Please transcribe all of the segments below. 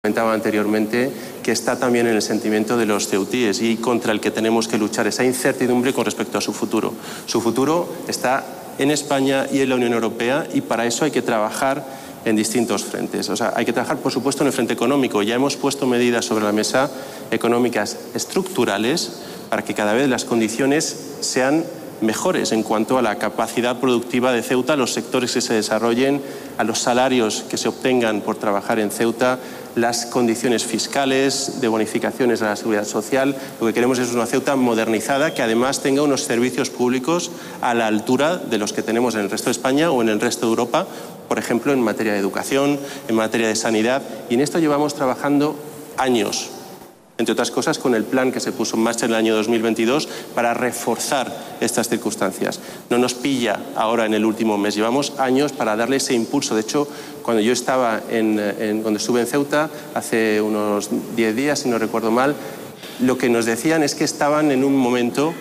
Comentaba anteriormente, que está también en el sentimiento de los ceutíes y contra el que tenemos que luchar, esa incertidumbre con respecto a su futuro. Su futuro está en España y en la Unión Europea, y para eso hay que trabajar en distintos frentes. O sea, hay que trabajar, por supuesto, en el frente económico. Ya hemos puesto medidas sobre la mesa económicas estructurales para que cada vez las condiciones sean mejores en cuanto a la capacidad productiva de Ceuta, a los sectores que se desarrollen, a los salarios que se obtengan por trabajar en Ceuta, las condiciones fiscales, de bonificaciones a la seguridad social. Lo que queremos es una Ceuta modernizada que además tenga unos servicios públicos a la altura de los que tenemos en el resto de España o en el resto de Europa, por ejemplo, en materia de educación, en materia de sanidad. Y en esto llevamos trabajando años, entre otras cosas con el plan que se puso en marcha en el año 2022 para reforzar estas circunstancias. No nos pilla ahora en el último mes, llevamos años para darle ese impulso. De hecho, cuando yo estaba cuando estuve en Ceuta, hace unos 10 días, si no recuerdo mal, lo que nos decían es que estaban en un momento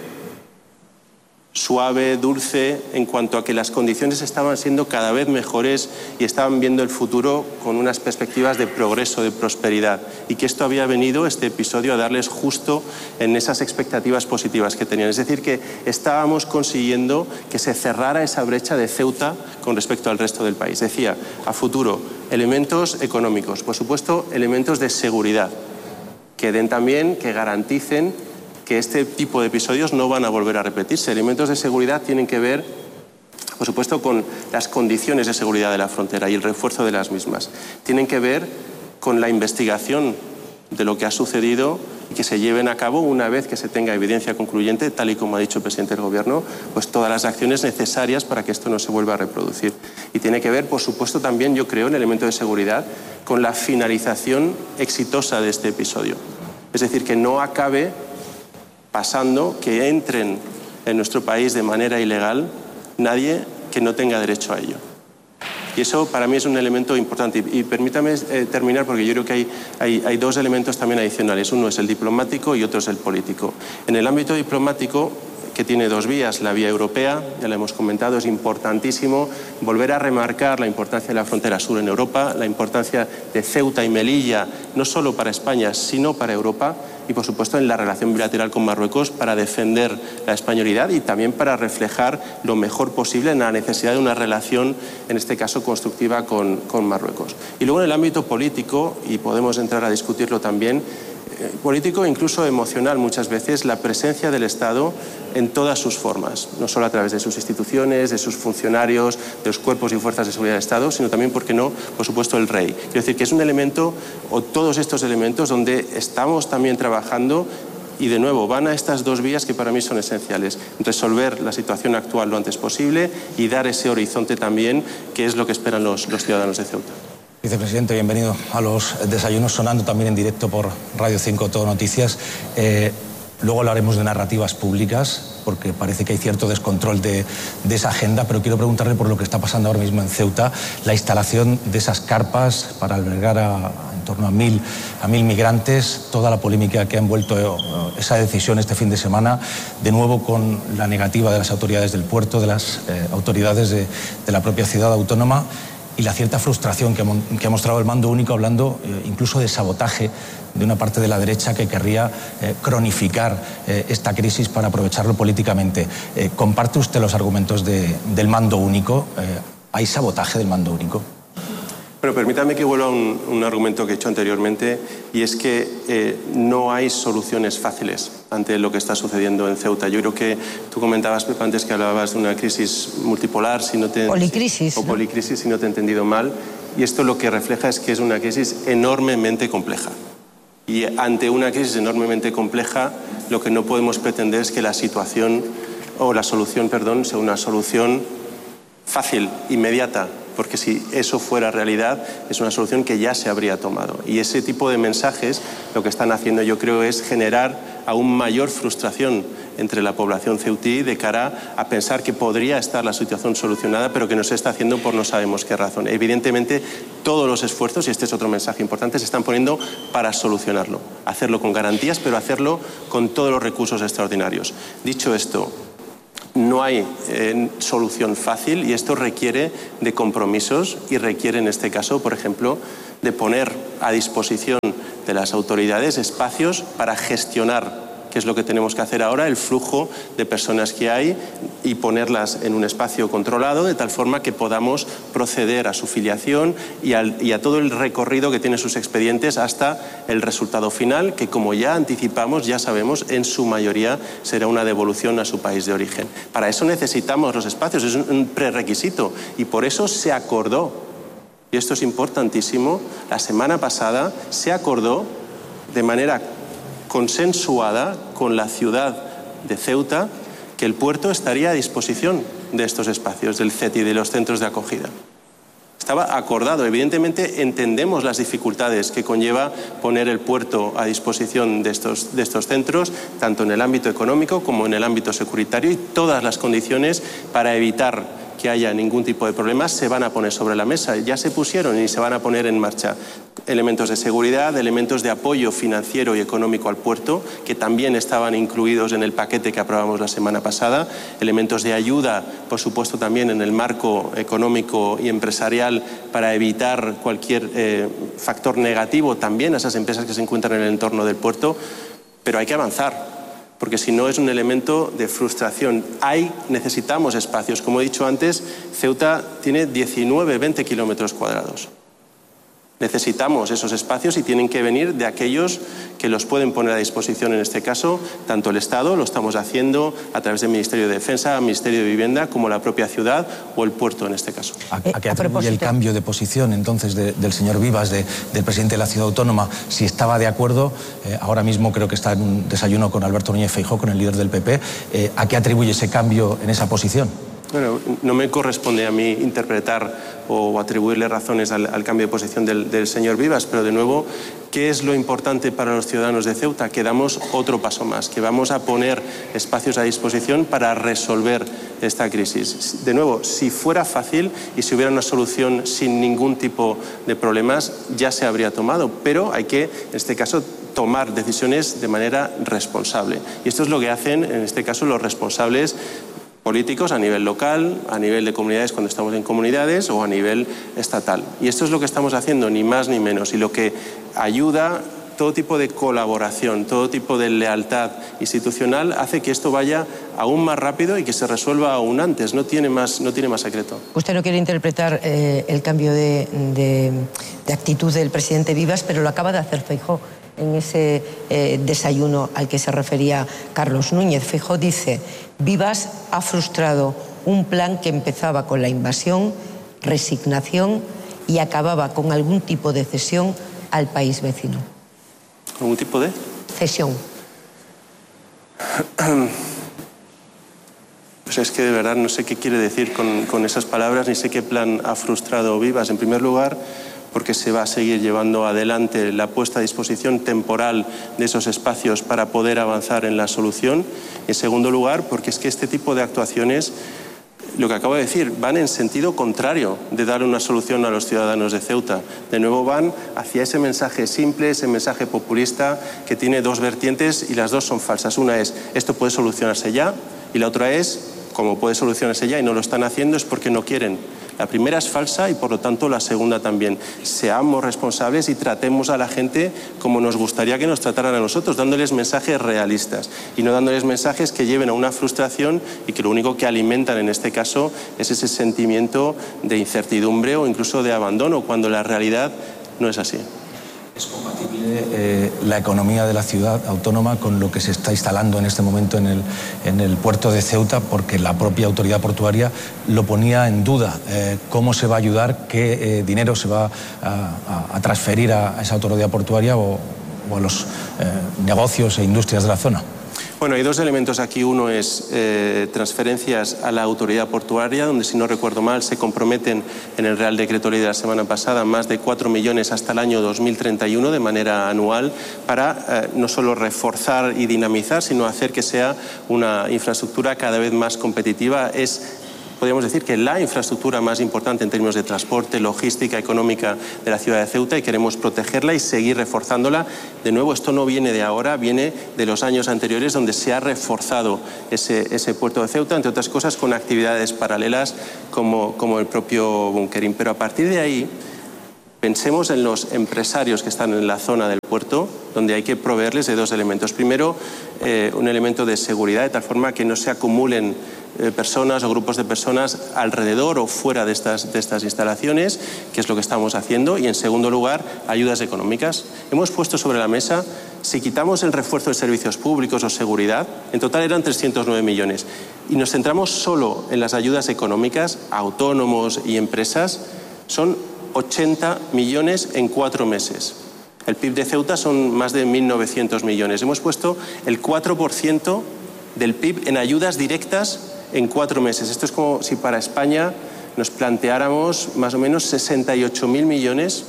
suave, dulce, en cuanto a que las condiciones estaban siendo cada vez mejores y estaban viendo el futuro con unas perspectivas de progreso, de prosperidad, y que esto había venido, este episodio, a darles justo en esas expectativas positivas que tenían. Es decir, que estábamos consiguiendo que se cerrara esa brecha de Ceuta con respecto al resto del país. Decía, a futuro, elementos económicos, por supuesto, elementos de seguridad, que den también, que garanticen que este tipo de episodios no van a volver a repetirse. Elementos de seguridad tienen que ver, por supuesto, con las condiciones de seguridad de la frontera y el refuerzo de las mismas. Tienen que ver con la investigación de lo que ha sucedido y que se lleven a cabo una vez que se tenga evidencia concluyente, tal y como ha dicho el presidente del Gobierno, pues todas las acciones necesarias para que esto no se vuelva a reproducir. Y tiene que ver, por supuesto, también, yo creo, en el elemento de seguridad, con la finalización exitosa de este episodio. Es decir, que no acabe pasando que entren en nuestro país de manera ilegal nadie que no tenga derecho a ello. Y eso para mí es un elemento importante. Y permítame terminar, porque yo creo que hay dos elementos también adicionales. Uno es el diplomático y otro es el político. En el ámbito diplomático, que tiene dos vías, la vía europea, ya la hemos comentado, es importantísimo volver a remarcar la importancia de la frontera sur en Europa, la importancia de Ceuta y Melilla, no solo para España, sino para Europa, y por supuesto en la relación bilateral con Marruecos para defender la españolidad y también para reflejar lo mejor posible en la necesidad de una relación, en este caso constructiva, con Marruecos. Y luego en el ámbito político, y podemos entrar a discutirlo también, político e incluso emocional muchas veces, la presencia del Estado en todas sus formas, no solo a través de sus instituciones, de sus funcionarios, de los cuerpos y fuerzas de seguridad del Estado, sino también, ¿por qué no?, por supuesto, el rey. Quiero decir que es un elemento, o todos estos elementos, donde estamos también trabajando. Y de nuevo, van a estas dos vías que para mí son esenciales. Resolver la situación actual lo antes posible y dar ese horizonte también, que es lo que esperan los ciudadanos de Ceuta. Vicepresidente, bienvenido a los desayunos, sonando también en directo por Radio 5 Todo Noticias. Luego hablaremos de narrativas públicas, porque parece que hay cierto descontrol de esa agenda, pero quiero preguntarle por lo que está pasando ahora mismo en Ceuta, la instalación de esas carpas para albergar en torno a 1.000 migrantes, toda la polémica que ha envuelto esa decisión este fin de semana, de nuevo con la negativa de las autoridades del puerto, de las autoridades de la propia ciudad autónoma, y la cierta frustración que ha mostrado el mando único, hablando incluso de sabotaje de una parte de la derecha que querría cronificar esta crisis para aprovecharlo políticamente. ¿Comparte usted los argumentos del mando único? ¿Hay sabotaje del mando único? Bueno, permítame que vuelva a un argumento que he hecho anteriormente, y es que no hay soluciones fáciles ante lo que está sucediendo en Ceuta. Yo creo que tú comentabas, Pepa, antes que hablabas de una crisis multipolar, policrisis, o policrisis, si no te he entendido mal, y esto lo que refleja es que es una crisis enormemente compleja. Y ante una crisis enormemente compleja, lo que no podemos pretender es que la situación, o la solución, perdón, sea una solución fácil, inmediata, porque si eso fuera realidad, es una solución que ya se habría tomado. Y ese tipo de mensajes lo que están haciendo, yo creo, es generar aún mayor frustración entre la población ceutí de cara a pensar que podría estar la situación solucionada, pero que no se está haciendo por no sabemos qué razón. Evidentemente, todos los esfuerzos, y este es otro mensaje importante, se están poniendo para solucionarlo. Hacerlo con garantías, pero hacerlo con todos los recursos extraordinarios. Dicho esto, No hay solución fácil y esto requiere de compromisos y requiere, en este caso, por ejemplo, de poner a disposición de las autoridades espacios para gestionar, que es lo que tenemos que hacer ahora, el flujo de personas que hay y ponerlas en un espacio controlado de tal forma que podamos proceder a su filiación y a todo el recorrido que tienen sus expedientes hasta el resultado final, que como ya anticipamos, ya sabemos, en su mayoría será una devolución a su país de origen. Para eso necesitamos los espacios, es un prerequisito y por eso se acordó, y esto es importantísimo, la semana pasada se acordó de manera consensuada con la ciudad de Ceuta que el puerto estaría a disposición de estos espacios, del CETI, de los centros de acogida. Estaba acordado. Evidentemente entendemos las dificultades que conlleva poner el puerto a disposición de estos centros, tanto en el ámbito económico como en el ámbito securitario, y todas las condiciones para evitar que haya ningún tipo de problemas se van a poner sobre la mesa. Ya se pusieron y se van a poner en marcha elementos de seguridad, elementos de apoyo financiero y económico al puerto, que también estaban incluidos en el paquete que aprobamos la semana pasada, elementos de ayuda, por supuesto, también en el marco económico y empresarial para evitar cualquier factor negativo también a esas empresas que se encuentran en el entorno del puerto, pero hay que avanzar, porque si no es un elemento de frustración. Necesitamos espacios. Como he dicho antes, Ceuta tiene 19-20 kilómetros cuadrados. Necesitamos esos espacios y tienen que venir de aquellos que los pueden poner a disposición, en este caso, tanto el Estado, lo estamos haciendo a través del Ministerio de Defensa, Ministerio de Vivienda, como la propia ciudad o el puerto, en este caso. ¿A qué atribuye el cambio de posición, entonces, del señor Vivas, del presidente de la Ciudad Autónoma? Si estaba de acuerdo, ahora mismo creo que está en un desayuno con Alberto Núñez Feijóo, con el líder del PP, ¿a qué atribuye ese cambio en esa posición? Bueno, no me corresponde a mí interpretar o atribuirle razones al cambio de posición del señor Vivas, pero de nuevo, ¿qué es lo importante para los ciudadanos de Ceuta? Que damos otro paso más, que vamos a poner espacios a disposición para resolver esta crisis. De nuevo, si fuera fácil y si hubiera una solución sin ningún tipo de problemas, ya se habría tomado, pero hay que, en este caso, tomar decisiones de manera responsable. Y esto es lo que hacen, en este caso, los responsables políticos a nivel local, a nivel de comunidades cuando estamos en comunidades o a nivel estatal. Y esto es lo que estamos haciendo, ni más ni menos, y lo que ayuda, todo tipo de colaboración, todo tipo de lealtad institucional hace que esto vaya aún más rápido y que se resuelva aún antes, no tiene más secreto. Usted no quiere interpretar el cambio de actitud del presidente Vivas, pero lo acaba de hacer Feijóo en ese desayuno al que se refería Carlos Núñez. Feijóo dice: Vivas ha frustrado un plan que empezaba con la invasión, resignación y acababa con algún tipo de cesión al país vecino. ¿Algún tipo de? Cesión. Pues es que de verdad no sé qué quiere decir con esas palabras, ni sé qué plan ha frustrado Vivas. En primer lugar, porque se va a seguir llevando adelante la puesta a disposición temporal de esos espacios para poder avanzar en la solución. En segundo lugar, porque es que este tipo de actuaciones, lo que acabo de decir, van en sentido contrario de dar una solución a los ciudadanos de Ceuta. De nuevo van hacia ese mensaje simple, ese mensaje populista que tiene dos vertientes y las dos son falsas. Una es, esto puede solucionarse ya, y la otra es, como puede solucionarse ya y no lo están haciendo, es porque no quieren. La primera es falsa y por lo tanto la segunda también. Seamos responsables y tratemos a la gente como nos gustaría que nos trataran a nosotros, dándoles mensajes realistas y no dándoles mensajes que lleven a una frustración y que lo único que alimentan en este caso es ese sentimiento de incertidumbre o incluso de abandono, cuando la realidad no es así. ¿Es compatible la economía de la ciudad autónoma con lo que se está instalando en este momento en el puerto de Ceuta? Porque la propia autoridad portuaria lo ponía en duda. ¿Cómo se va a ayudar? ¿Qué dinero se va a transferir a esa autoridad portuaria o a los negocios e industrias de la zona? Bueno, hay dos elementos aquí. Uno es transferencias a la autoridad portuaria, donde, si no recuerdo mal, se comprometen en el Real Decreto Ley de la semana pasada más de 4 millones hasta el año 2031 de manera anual para no solo reforzar y dinamizar, sino hacer que sea una infraestructura cada vez más competitiva. Es podríamos decir que la infraestructura más importante en términos de transporte, logística, económica de la ciudad de Ceuta, y queremos protegerla y seguir reforzándola. De nuevo, esto no viene de ahora, viene de los años anteriores, donde se ha reforzado ese puerto de Ceuta, entre otras cosas con actividades paralelas como el propio bunkering. Pero a partir de ahí, pensemos en los empresarios que están en la zona del puerto, donde hay que proveerles de dos elementos. Primero, un elemento de seguridad, de tal forma que no se acumulen personas o grupos de personas alrededor o fuera de estas instalaciones, que es lo que estamos haciendo. Y en segundo lugar, ayudas económicas. Hemos puesto sobre la mesa, si quitamos el refuerzo de servicios públicos o seguridad, en total eran 309 millones. Y nos centramos solo en las ayudas económicas a autónomos y empresas, son 80 millones en 4 meses. El PIB de Ceuta son más de 1.900 millones. Hemos puesto el 4% del PIB en ayudas directas en 4 meses. Esto es como si para España nos planteáramos más o menos 68.000 millones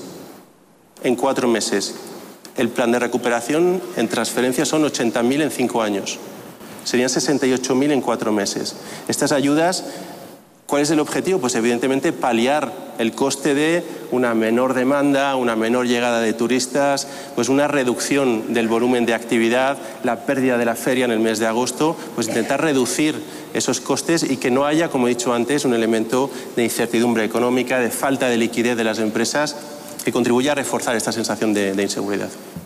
en 4 meses. El plan de recuperación en transferencias son 80.000 en 5 años. Serían 68.000 en 4 meses. Estas ayudas, ¿cuál es el objetivo? Pues evidentemente paliar el coste de una menor demanda, una menor llegada de turistas, pues una reducción del volumen de actividad, la pérdida de la feria en el mes de agosto, pues intentar reducir esos costes y que no haya, como he dicho antes, un elemento de incertidumbre económica, de falta de liquidez de las empresas que contribuya a reforzar esta sensación de inseguridad.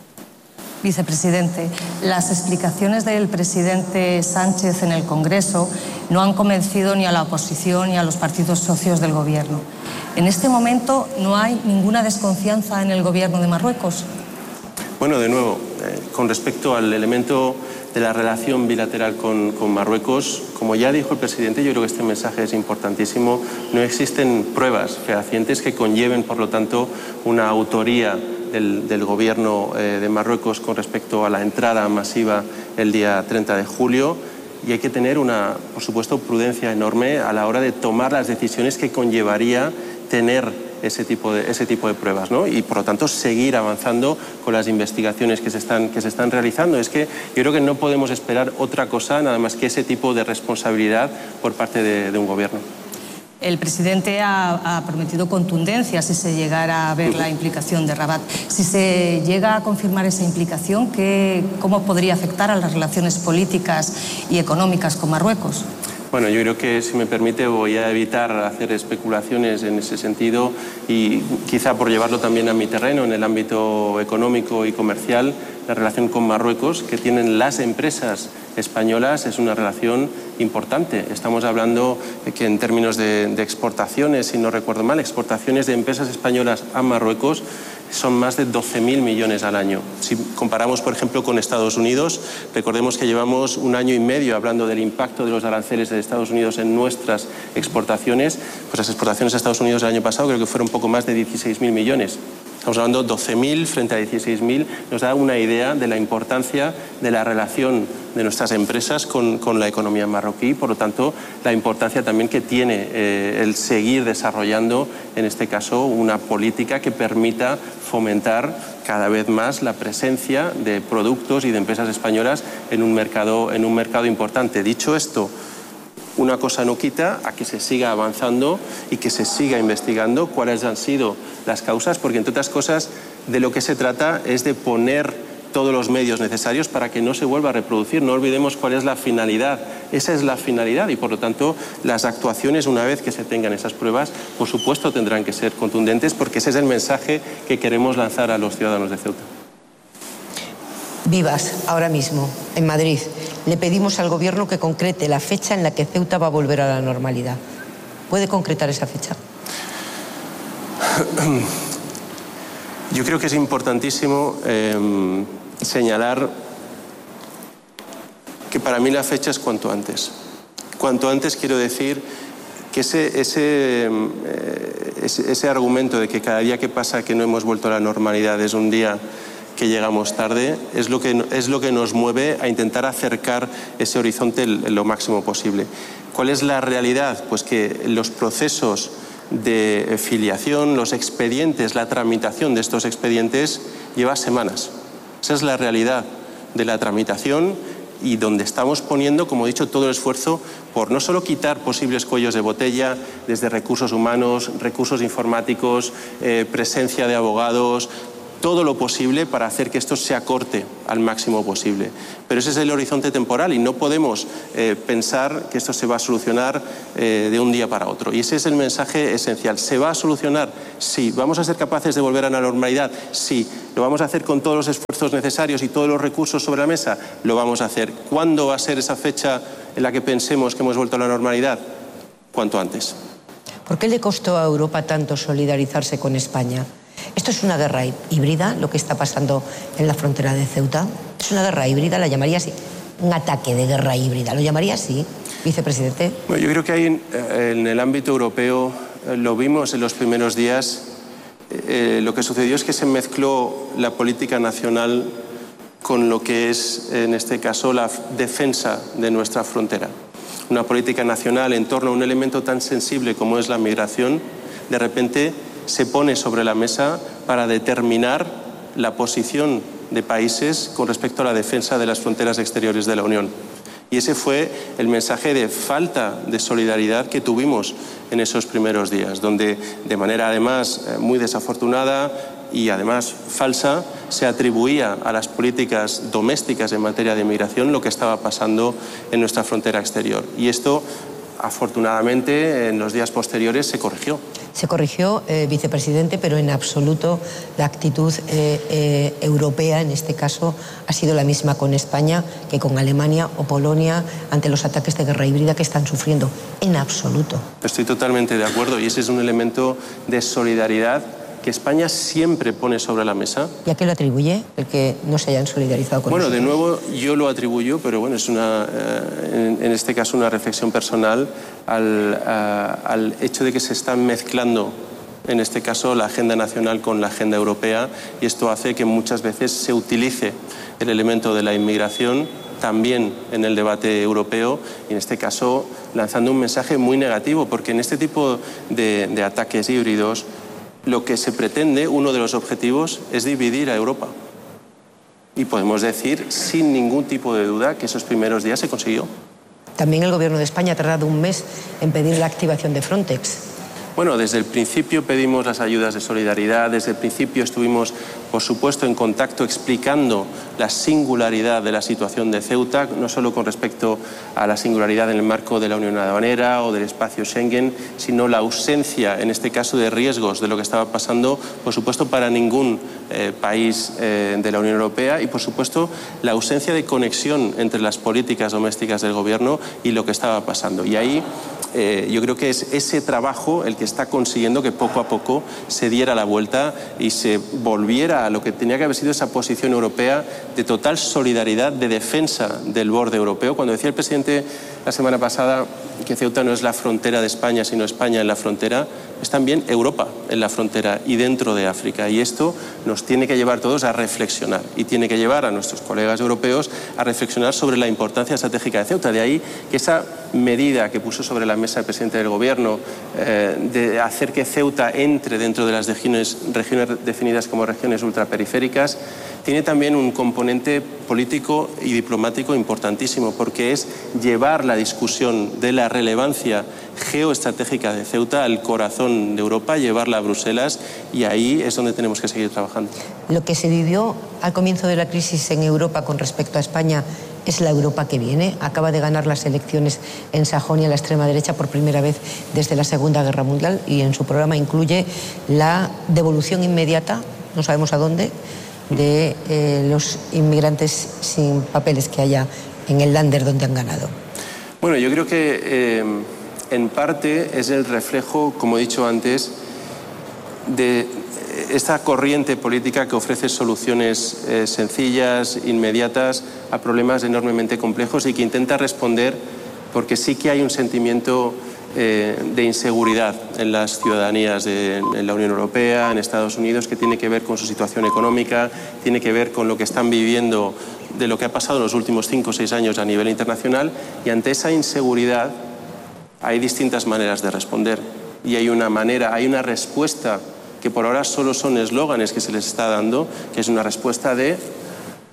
Vicepresidente, las explicaciones del presidente Sánchez en el Congreso no han convencido ni a la oposición ni a los partidos socios del Gobierno. En este momento no hay ninguna desconfianza en el Gobierno de Marruecos. Bueno, de nuevo, con respecto al elemento de la relación bilateral con Marruecos, como ya dijo el presidente, yo creo que este mensaje es importantísimo. No existen pruebas fehacientes que conlleven, por lo tanto, una autoría del Gobierno de Marruecos con respecto a la entrada masiva el día 30 de julio. Y hay que tener por supuesto, prudencia enorme a la hora de tomar las decisiones que conllevaría tener ese tipo de pruebas, ¿no? Y por lo tanto seguir avanzando con las investigaciones que se están realizando. Es que yo creo que no podemos esperar otra cosa nada más que ese tipo de responsabilidad por parte de un gobierno. El presidente ha prometido contundencia si se llegara a ver la implicación de Rabat. Si se llega a confirmar esa implicación, ¿cómo podría afectar a las relaciones políticas y económicas con Marruecos? Bueno, yo creo que, si me permite, voy a evitar hacer especulaciones en ese sentido y quizá por llevarlo también a mi terreno, en el ámbito económico y comercial, la relación con Marruecos que tienen las empresas españolas es una relación importante. Estamos hablando de que en términos de exportaciones, si no recuerdo mal, exportaciones de empresas españolas a Marruecos son más de 12.000 millones al año. Si comparamos, por ejemplo, con Estados Unidos, recordemos que llevamos 1 año y medio hablando del impacto de los aranceles de Estados Unidos en nuestras exportaciones. Pues las exportaciones a Estados Unidos el año pasado creo que fueron un poco más de 16.000 millones. Estamos hablando de 12.000 frente a 16.000. Nos da una idea de la importancia de la relación de nuestras empresas con la economía marroquí. Por lo tanto, la importancia también que tiene el seguir desarrollando, en este caso, una política que permita fomentar cada vez más la presencia de productos y de empresas españolas en un mercado importante. Dicho esto, una cosa no quita a que se siga avanzando y que se siga investigando cuáles han sido las causas, porque entre otras cosas de lo que se trata es de poner todos los medios necesarios para que no se vuelva a reproducir. No olvidemos cuál es la finalidad. Esa es la finalidad y, por lo tanto, las actuaciones, una vez que se tengan esas pruebas, por supuesto tendrán que ser contundentes, porque ese es el mensaje que queremos lanzar a los ciudadanos de Ceuta. Vivas, ahora mismo, en Madrid, le pedimos al Gobierno que concrete la fecha en la que Ceuta va a volver a la normalidad. ¿Puede concretar esa fecha? Yo creo que es importantísimo señalar que para mí la fecha es cuanto antes. Cuanto antes quiero decir que ese argumento de que cada día que pasa que no hemos vuelto a la normalidad es un día que llegamos tarde, es lo que nos mueve a intentar acercar ese horizonte lo máximo posible. ¿Cuál es la realidad? Pues que los procesos de filiación, los expedientes, la tramitación de estos expedientes lleva semanas. Esa es la realidad de la tramitación y donde estamos poniendo, como he dicho, todo el esfuerzo por no solo quitar posibles cuellos de botella, desde recursos humanos, recursos informáticos, presencia de abogados, todo lo posible para hacer que esto se acorte al máximo posible. Pero ese es el horizonte temporal y no podemos pensar que esto se va a solucionar de un día para otro. Y ese es el mensaje esencial. ¿Se va a solucionar? Sí. ¿Vamos a ser capaces de volver a la normalidad? Sí. ¿Lo vamos a hacer con todos los esfuerzos necesarios y todos los recursos sobre la mesa? Lo vamos a hacer. ¿Cuándo va a ser esa fecha en la que pensemos que hemos vuelto a la normalidad? Cuanto antes. ¿Por qué le costó a Europa tanto solidarizarse con España? ¿Esto es una guerra híbrida, lo que está pasando en la frontera de Ceuta? ¿Es una guerra híbrida? ¿La llamaría así? ¿Un ataque de guerra híbrida? ¿Lo llamaría así, vicepresidente? Bueno, yo creo que ahí en el ámbito europeo lo vimos en los primeros días. Lo que sucedió es que se mezcló la política nacional con lo que es, en este caso, la defensa de nuestra frontera. Una política nacional en torno a un elemento tan sensible como es la migración, de repente se pone sobre la mesa para determinar la posición de países con respecto a la defensa de las fronteras exteriores de la Unión. Y ese fue el mensaje de falta de solidaridad que tuvimos en esos primeros días, donde de manera además muy desafortunada y además falsa se atribuía a las políticas domésticas en materia de migración lo que estaba pasando en nuestra frontera exterior. Y esto, afortunadamente, en los días posteriores se corrigió. Se corrigió, vicepresidente, pero en absoluto la actitud europea, en este caso, ha sido la misma con España que con Alemania o Polonia ante los ataques de guerra híbrida que están sufriendo. En absoluto. Estoy totalmente de acuerdo y ese es un elemento de solidaridad que España siempre pone sobre la mesa. ¿Y a qué lo atribuye el que no se hayan solidarizado con nosotros? Bueno, de nuevo yo lo atribuyo, pero bueno, es en este caso una reflexión personal al hecho de que se están mezclando, en este caso, la agenda nacional con la agenda europea, y esto hace que muchas veces se utilice el elemento de la inmigración también en el debate europeo, y en este caso lanzando un mensaje muy negativo, porque en este tipo de ataques híbridos lo que se pretende, uno de los objetivos, es dividir a Europa. Y podemos decir, sin ningún tipo de duda, que esos primeros días se consiguió. También el Gobierno de España ha tardado un mes en pedir la activación de Frontex. Bueno, desde el principio pedimos las ayudas de solidaridad, desde el principio estuvimos, por supuesto, en contacto explicando la singularidad de la situación de Ceuta, no solo con respecto a la singularidad en el marco de la Unión Aduanera o del espacio Schengen, sino la ausencia, en este caso, de riesgos de lo que estaba pasando, por supuesto, para ningún país de la Unión Europea y, por supuesto, la ausencia de conexión entre las políticas domésticas del Gobierno y lo que estaba pasando. Y ahí yo creo que es ese trabajo el que está consiguiendo que poco a poco se diera la vuelta y se volviera a lo que tenía que haber sido esa posición europea de total solidaridad, de defensa del borde europeo. Cuando decía el presidente la semana pasada que Ceuta no es la frontera de España, sino España en la frontera, es también Europa en la frontera y dentro de África. Y esto nos tiene que llevar todos a reflexionar y tiene que llevar a nuestros colegas europeos a reflexionar sobre la importancia estratégica de Ceuta. De ahí que esa medida que puso sobre la mesa el presidente del Gobierno de hacer que Ceuta entre dentro de las regiones definidas como regiones ultraperiféricas tiene también un componente político y diplomático importantísimo, porque es llevar la discusión de la relevancia geoestratégica de Ceuta al corazón de Europa, llevarla a Bruselas, y ahí es donde tenemos que seguir trabajando. Lo que se vivió al comienzo de la crisis en Europa con respecto a España es la Europa que viene. Acaba de ganar las elecciones en Sajonia la extrema derecha por primera vez desde la Segunda Guerra Mundial y en su programa incluye la devolución inmediata, no sabemos a dónde, de los inmigrantes sin papeles que haya en el Länder donde han ganado. Bueno, yo creo que en parte es el reflejo, como he dicho antes, de esta corriente política que ofrece soluciones sencillas, inmediatas, a problemas enormemente complejos y que intenta responder, porque sí que hay un sentimiento de inseguridad en las ciudadanías en la Unión Europea, en Estados Unidos, que tiene que ver con su situación económica, tiene que ver con lo que están viviendo de lo que ha pasado en los últimos 5 o 6 años a nivel internacional, y ante esa inseguridad hay distintas maneras de responder y hay una respuesta que por ahora solo son eslóganes que se les está dando, que es una respuesta de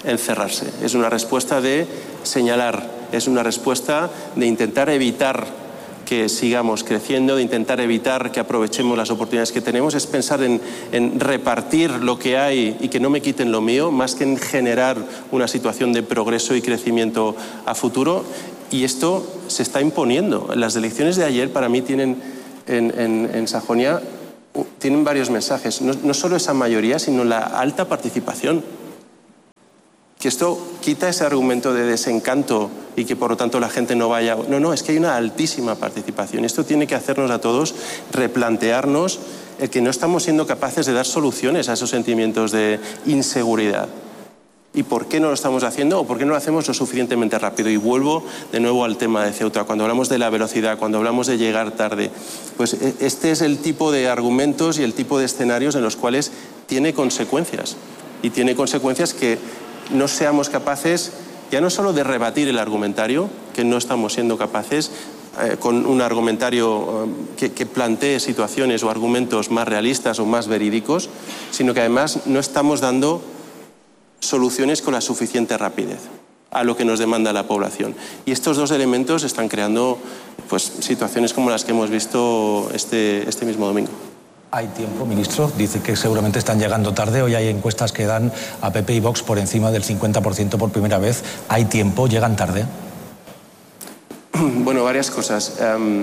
encerrarse, es una respuesta de señalar, es una respuesta de intentar evitar que sigamos creciendo, de intentar evitar que aprovechemos las oportunidades que tenemos, es pensar en repartir lo que hay y que no me quiten lo mío, más que en generar una situación de progreso y crecimiento a futuro. Y esto se está imponiendo. Las elecciones de ayer para mí tienen en Sajonia tienen varios mensajes, no solo esa mayoría, sino la alta participación. Que esto quita ese argumento de desencanto y que por lo tanto la gente no vaya. No, es que hay una altísima participación. Esto tiene que hacernos a todos replantearnos el que no estamos siendo capaces de dar soluciones a esos sentimientos de inseguridad. ¿Y por qué no lo estamos haciendo o por qué no lo hacemos lo suficientemente rápido? Y vuelvo de nuevo al tema de Ceuta. Cuando hablamos de la velocidad, cuando hablamos de llegar tarde, pues este es el tipo de argumentos y el tipo de escenarios en los cuales tiene consecuencias. Y tiene consecuencias que no seamos capaces ya no solo de rebatir el argumentario, que no estamos siendo capaces con un argumentario que plantee situaciones o argumentos más realistas o más verídicos, sino que además no estamos dando soluciones con la suficiente rapidez a lo que nos demanda la población. Y estos dos elementos están creando pues, situaciones como las que hemos visto este mismo domingo. ¿Hay tiempo, ministro? Dice que seguramente están llegando tarde. Hoy hay encuestas que dan a PP y Vox por encima del 50% por primera vez. ¿Hay tiempo? ¿Llegan tarde? Bueno, varias cosas.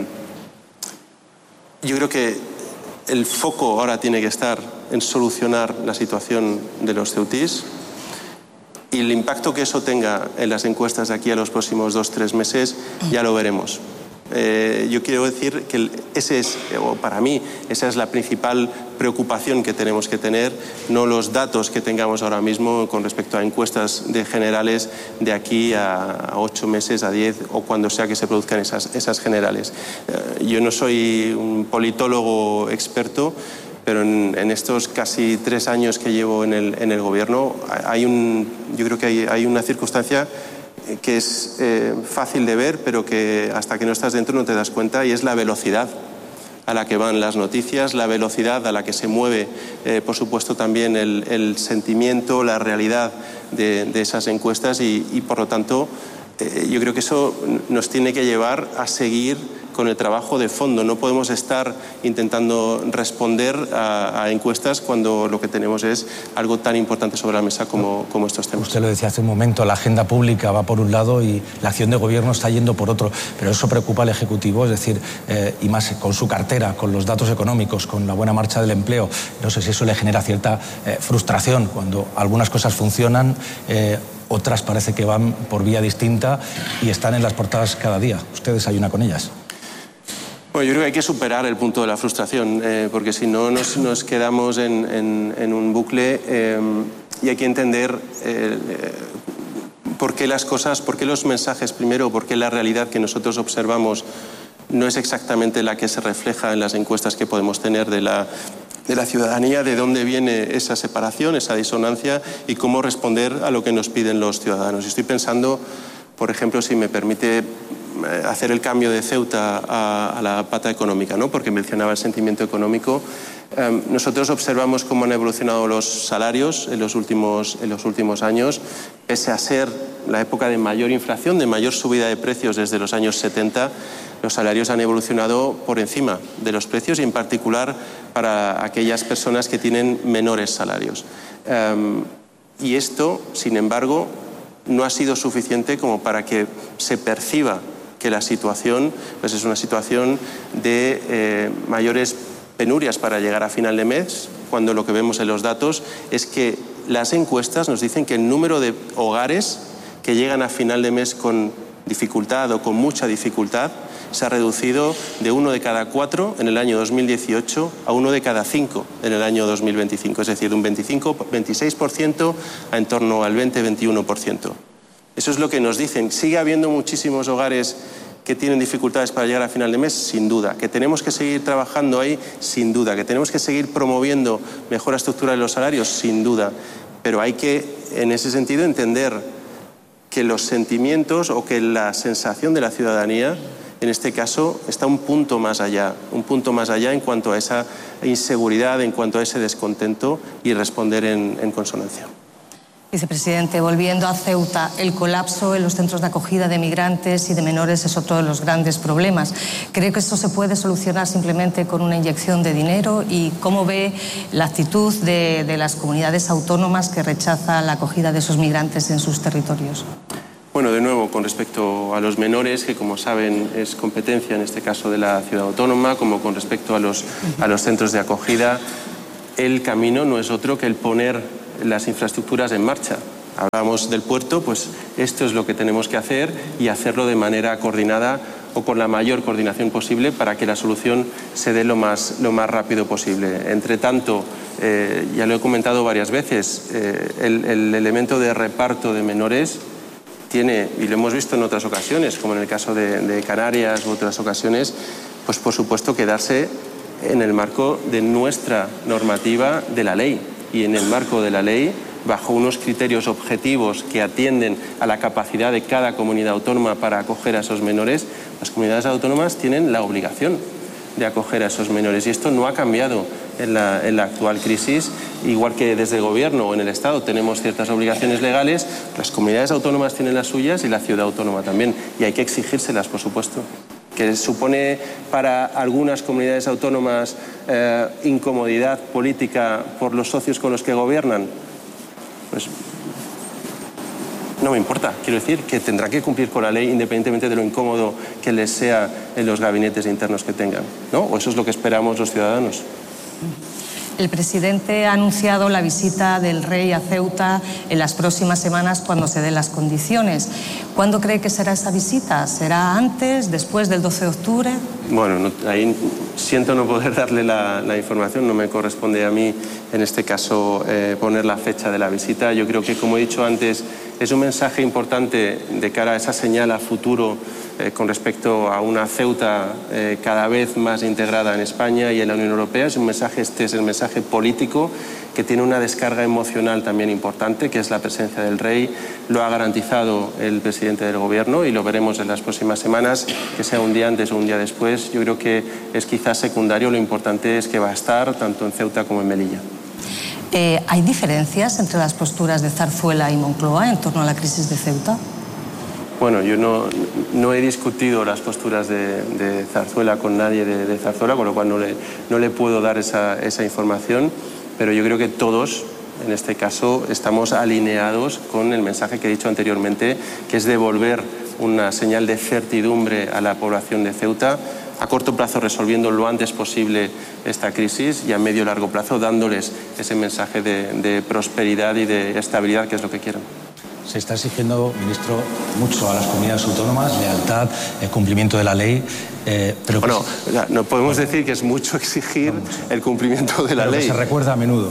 Yo creo que el foco ahora tiene que estar en solucionar la situación de los ceutís y el impacto que eso tenga en las encuestas de aquí a los próximos 2-3 meses ya lo veremos. Yo quiero decir que para mí, esa es la principal preocupación que tenemos que tener, no los datos que tengamos ahora mismo con respecto a encuestas generales de aquí a 8 meses, a 10 o cuando sea que se produzcan esas generales. Yo no soy un politólogo experto, pero en estos casi 3 años que llevo en el gobierno yo creo que hay una circunstancia que es fácil de ver, pero que hasta que no estás dentro no te das cuenta, y es la velocidad a la que van las noticias, la velocidad a la que se mueve, por supuesto, también el sentimiento, la realidad de esas encuestas y por lo tanto, yo creo que eso nos tiene que llevar a seguir con el trabajo de fondo. No podemos estar intentando responder a encuestas cuando lo que tenemos es algo tan importante sobre la mesa como estos temas. Usted lo decía hace un momento, la agenda pública va por un lado y la acción de gobierno está yendo por otro, pero eso preocupa al Ejecutivo, es decir, y más con su cartera, con los datos económicos, con la buena marcha del empleo. No sé si eso le genera cierta frustración cuando algunas cosas funcionan, otras parece que van por vía distinta y están en las portadas cada día. ¿Usted desayuna con ellas? Bueno, yo creo que hay que superar el punto de la frustración, porque si no nos quedamos en un bucle y hay que entender por qué las cosas, por qué los mensajes primero, por qué la realidad que nosotros observamos no es exactamente la que se refleja en las encuestas que podemos tener de la ciudadanía, de dónde viene esa separación, esa disonancia y cómo responder a lo que nos piden los ciudadanos. Estoy pensando, por ejemplo, si me permite hacer el cambio de Ceuta a la pata económica, ¿no? Porque mencionaba el sentimiento económico. Nosotros observamos cómo han evolucionado los salarios en los últimos años, pese a ser la época de mayor inflación, de mayor subida de precios desde los años 70, los salarios han evolucionado por encima de los precios y en particular para aquellas personas que tienen menores salarios. Y esto, sin embargo, no ha sido suficiente como para que se perciba que la situación pues es una situación de mayores penurias para llegar a final de mes, cuando lo que vemos en los datos es que las encuestas nos dicen que el número de hogares que llegan a final de mes con dificultad o con mucha dificultad se ha reducido de 1 de cada 4 en el año 2018 a 1 de cada 5 en el año 2025, es decir, de un 26% a en torno al 20-21%. Eso es lo que nos dicen. ¿Sigue habiendo muchísimos hogares que tienen dificultades para llegar a final de mes? Sin duda. ¿Que tenemos que seguir trabajando ahí? Sin duda. ¿Que tenemos que seguir promoviendo mejor estructura de los salarios? Sin duda. Pero hay que, en ese sentido, entender que los sentimientos o que la sensación de la ciudadanía, en este caso, está un punto más allá en cuanto a esa inseguridad, en cuanto a ese descontento y responder en consonancia. Vicepresidente, volviendo a Ceuta, el colapso en los centros de acogida de migrantes y de menores es otro de los grandes problemas. ¿Cree que esto se puede solucionar simplemente con una inyección de dinero? ¿Y cómo ve la actitud de las comunidades autónomas que rechazan la acogida de esos migrantes en sus territorios? Bueno, de nuevo, con respecto a los menores, que como saben es competencia en este caso de la ciudad autónoma, como con respecto a los centros de acogida, el camino no es otro que el poner las infraestructuras en marcha. Hablamos del puerto, pues esto es lo que tenemos que hacer y hacerlo de manera coordinada o con la mayor coordinación posible para que la solución se dé lo más rápido posible. Entre tanto, ya lo he comentado varias veces, el elemento de reparto de menores tiene, y lo hemos visto en otras ocasiones, como en el caso de Canarias u otras ocasiones, pues por supuesto quedarse en el marco de nuestra normativa de la ley. Y en el marco de la ley, bajo unos criterios objetivos que atienden a la capacidad de cada comunidad autónoma para acoger a esos menores, las comunidades autónomas tienen la obligación de acoger a esos menores. Y esto no ha cambiado en la actual crisis. Igual que desde el Gobierno o en el Estado tenemos ciertas obligaciones legales, las comunidades autónomas tienen las suyas y la ciudad autónoma también. Y hay que exigírselas, por supuesto. Que supone para algunas comunidades autónomas incomodidad política por los socios con los que gobiernan, pues no me importa. Quiero decir que tendrán que cumplir con la ley independientemente de lo incómodo que les sea en los gabinetes internos que tengan, ¿no? O eso es lo que esperamos los ciudadanos. El presidente ha anunciado la visita del rey a Ceuta en las próximas semanas cuando se den las condiciones. ¿Cuándo cree que será esa visita? ¿Será antes, después del 12 de octubre? Bueno, ahí siento no poder darle la información, no me corresponde a mí en este caso poner la fecha de la visita. Yo creo que, como he dicho antes, es un mensaje importante de cara a esa señal a futuro con respecto a una Ceuta cada vez más integrada en España y en la Unión Europea. Este es el mensaje político que tiene una descarga emocional también importante, que es la presencia del rey. Lo ha garantizado el presidente del Gobierno y lo veremos en las próximas semanas, que sea un día antes o un día después. Yo creo que es quizás secundario, lo importante es que va a estar tanto en Ceuta como en Melilla. ¿Hay diferencias entre las posturas de Zarzuela y Moncloa en torno a la crisis de Ceuta? Bueno, yo no he discutido las posturas de Zarzuela con nadie de Zarzuela, con lo cual no le puedo dar esa información, pero yo creo que todos, en este caso, estamos alineados con el mensaje que he dicho anteriormente, que es devolver una señal de certidumbre a la población de Ceuta, a corto plazo resolviendo lo antes posible esta crisis y a medio y largo plazo dándoles ese mensaje de prosperidad y de estabilidad, que es lo que quieren. Se está exigiendo, ministro, mucho a las comunidades autónomas, lealtad, cumplimiento de la ley. Pero bueno, no podemos decir que es mucho exigir el cumplimiento de la ley. Se recuerda a menudo.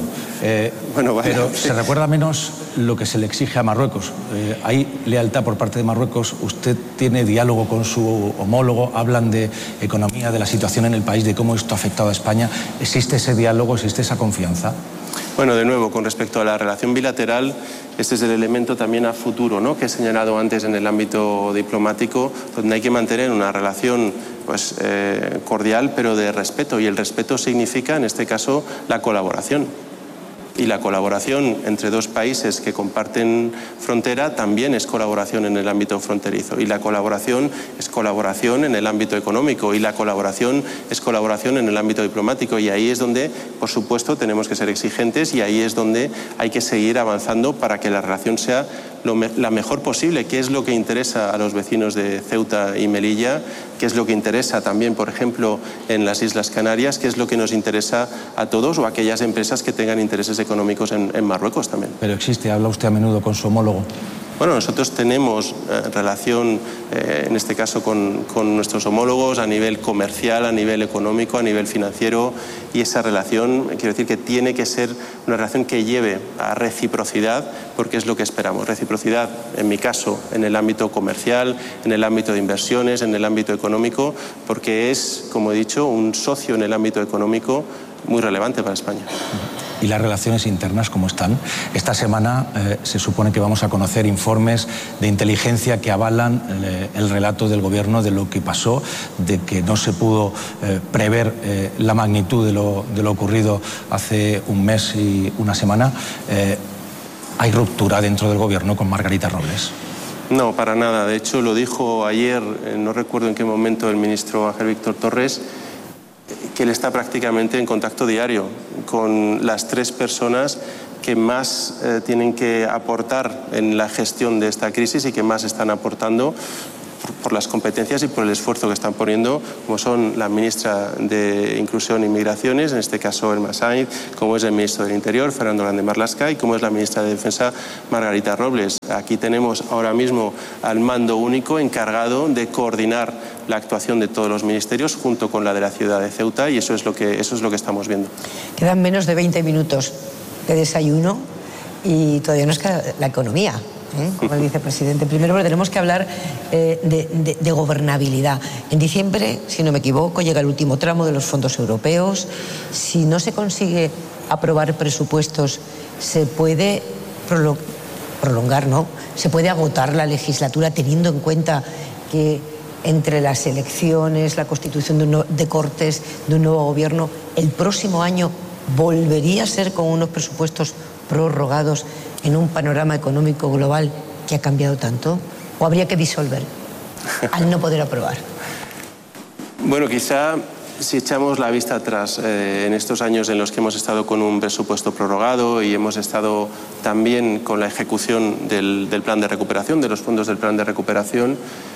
Pero se recuerda menos lo que se le exige a Marruecos. ¿Hay lealtad por parte de Marruecos? ¿Usted tiene diálogo con su homólogo? ¿Hablan de economía, de la situación en el país, de cómo esto ha afectado a España? ¿Existe ese diálogo, existe esa confianza? Bueno, de nuevo, con respecto a la relación bilateral, este es el elemento también a futuro, ¿no?, que he señalado antes en el ámbito diplomático, donde hay que mantener una relación cordial, pero de respeto. Y el respeto significa, en este caso, la colaboración. Y la colaboración entre dos países que comparten frontera también es colaboración en el ámbito fronterizo. Y la colaboración es colaboración en el ámbito económico. Y la colaboración es colaboración en el ámbito diplomático. Y ahí es donde, por supuesto, tenemos que ser exigentes y ahí es donde hay que seguir avanzando para que la relación sea la mejor posible, que es lo que interesa a los vecinos de Ceuta y Melilla, que es lo que interesa también, por ejemplo, en las Islas Canarias, que es lo que nos interesa a todos o a aquellas empresas que tengan intereses económicos en Marruecos también. Pero existe, habla usted a menudo con su homólogo. Bueno, nosotros tenemos relación, en este caso, con nuestros homólogos a nivel comercial, a nivel económico, a nivel financiero, y esa relación, quiero decir que tiene que ser una relación que lleve a reciprocidad, porque es lo que esperamos. Reciprocidad, en mi caso, en el ámbito comercial, en el ámbito de inversiones, en el ámbito económico, porque es, como he dicho, un socio en el ámbito económico muy relevante para España. ¿Y las relaciones internas cómo están? Esta semana se supone que vamos a conocer informes de inteligencia que avalan el relato del Gobierno de lo que pasó, de que no se pudo prever la magnitud de lo ocurrido hace un mes y una semana. ¿Hay ruptura dentro del gobierno con Margarita Robles? No, para nada. De hecho, lo dijo ayer, no recuerdo en qué momento, el ministro Ángel Víctor Torres, que él está prácticamente en contacto diario con las 3 personas que más tienen que aportar en la gestión de esta crisis y que más están aportando por las competencias y por el esfuerzo que están poniendo, como son la ministra de Inclusión e Migraciones, en este caso Elma Sainz, como es el ministro del Interior, Fernando Grande Marlaska, y como es la ministra de Defensa, Margarita Robles. Aquí tenemos ahora mismo al mando único encargado de coordinar la actuación de todos los ministerios junto con la de la ciudad de Ceuta, y eso es lo que estamos viendo. Quedan menos de 20 minutos de desayuno y todavía nos queda la economía. Como el vicepresidente. Primero tenemos que hablar de gobernabilidad. En diciembre, si no me equivoco, llega el último tramo de los fondos europeos. Si no se consigue aprobar presupuestos, se puede prolongar, ¿no? Se puede agotar la legislatura teniendo en cuenta que entre las elecciones, la constitución de Cortes, de un nuevo gobierno, el próximo año volvería a ser con unos presupuestos prorrogados en un panorama económico global que ha cambiado tanto? ¿O habría que disolver al no poder aprobar? Bueno, quizá si echamos la vista atrás en estos años en los que hemos estado con un presupuesto prorrogado y hemos estado también con la ejecución del plan de recuperación, de los fondos del plan de recuperación,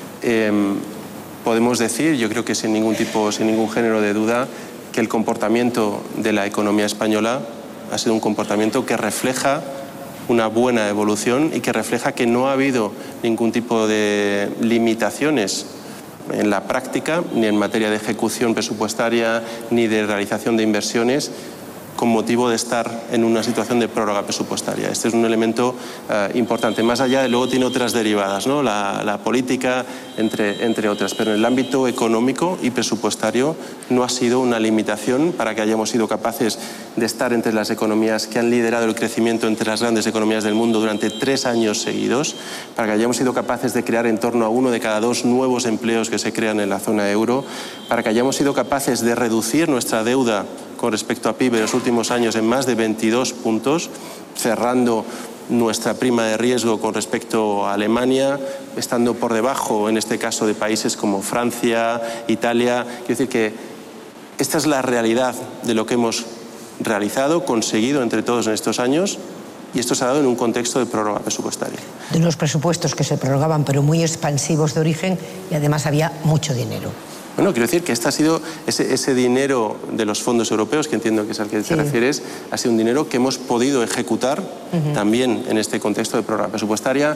podemos decir, yo creo que sin ningún género de duda, que el comportamiento de la economía española ha sido un comportamiento que refleja una buena evolución y que refleja que no ha habido ningún tipo de limitaciones en la práctica, ni en materia de ejecución presupuestaria, ni de realización de inversiones, con motivo de estar en una situación de prórroga presupuestaria. Este es un elemento importante, más allá de luego tiene otras derivadas, ¿no? La política, entre otras, pero en el ámbito económico y presupuestario no ha sido una limitación para que hayamos sido capaces de estar entre las economías que han liderado el crecimiento entre las grandes economías del mundo durante 3 años seguidos, para que hayamos sido capaces de crear en torno a 1 de cada 2 nuevos empleos que se crean en la zona euro, para que hayamos sido capaces de reducir nuestra deuda con respecto a PIB en los últimos años en más de 22 puntos, cerrando nuestra prima de riesgo con respecto a Alemania, estando por debajo, en este caso, de países como Francia, Italia. Quiero decir que esta es la realidad de lo que hemos realizado, conseguido entre todos en estos años, y esto se ha dado en un contexto de prórroga presupuestaria. De unos presupuestos que se prorrogaban, pero muy expansivos de origen, y además había mucho dinero. Bueno, quiero decir que este ha sido ese dinero de los fondos europeos, que entiendo que es al que te refieres, ha sido un dinero que hemos podido ejecutar también en este contexto de prórroga presupuestaria.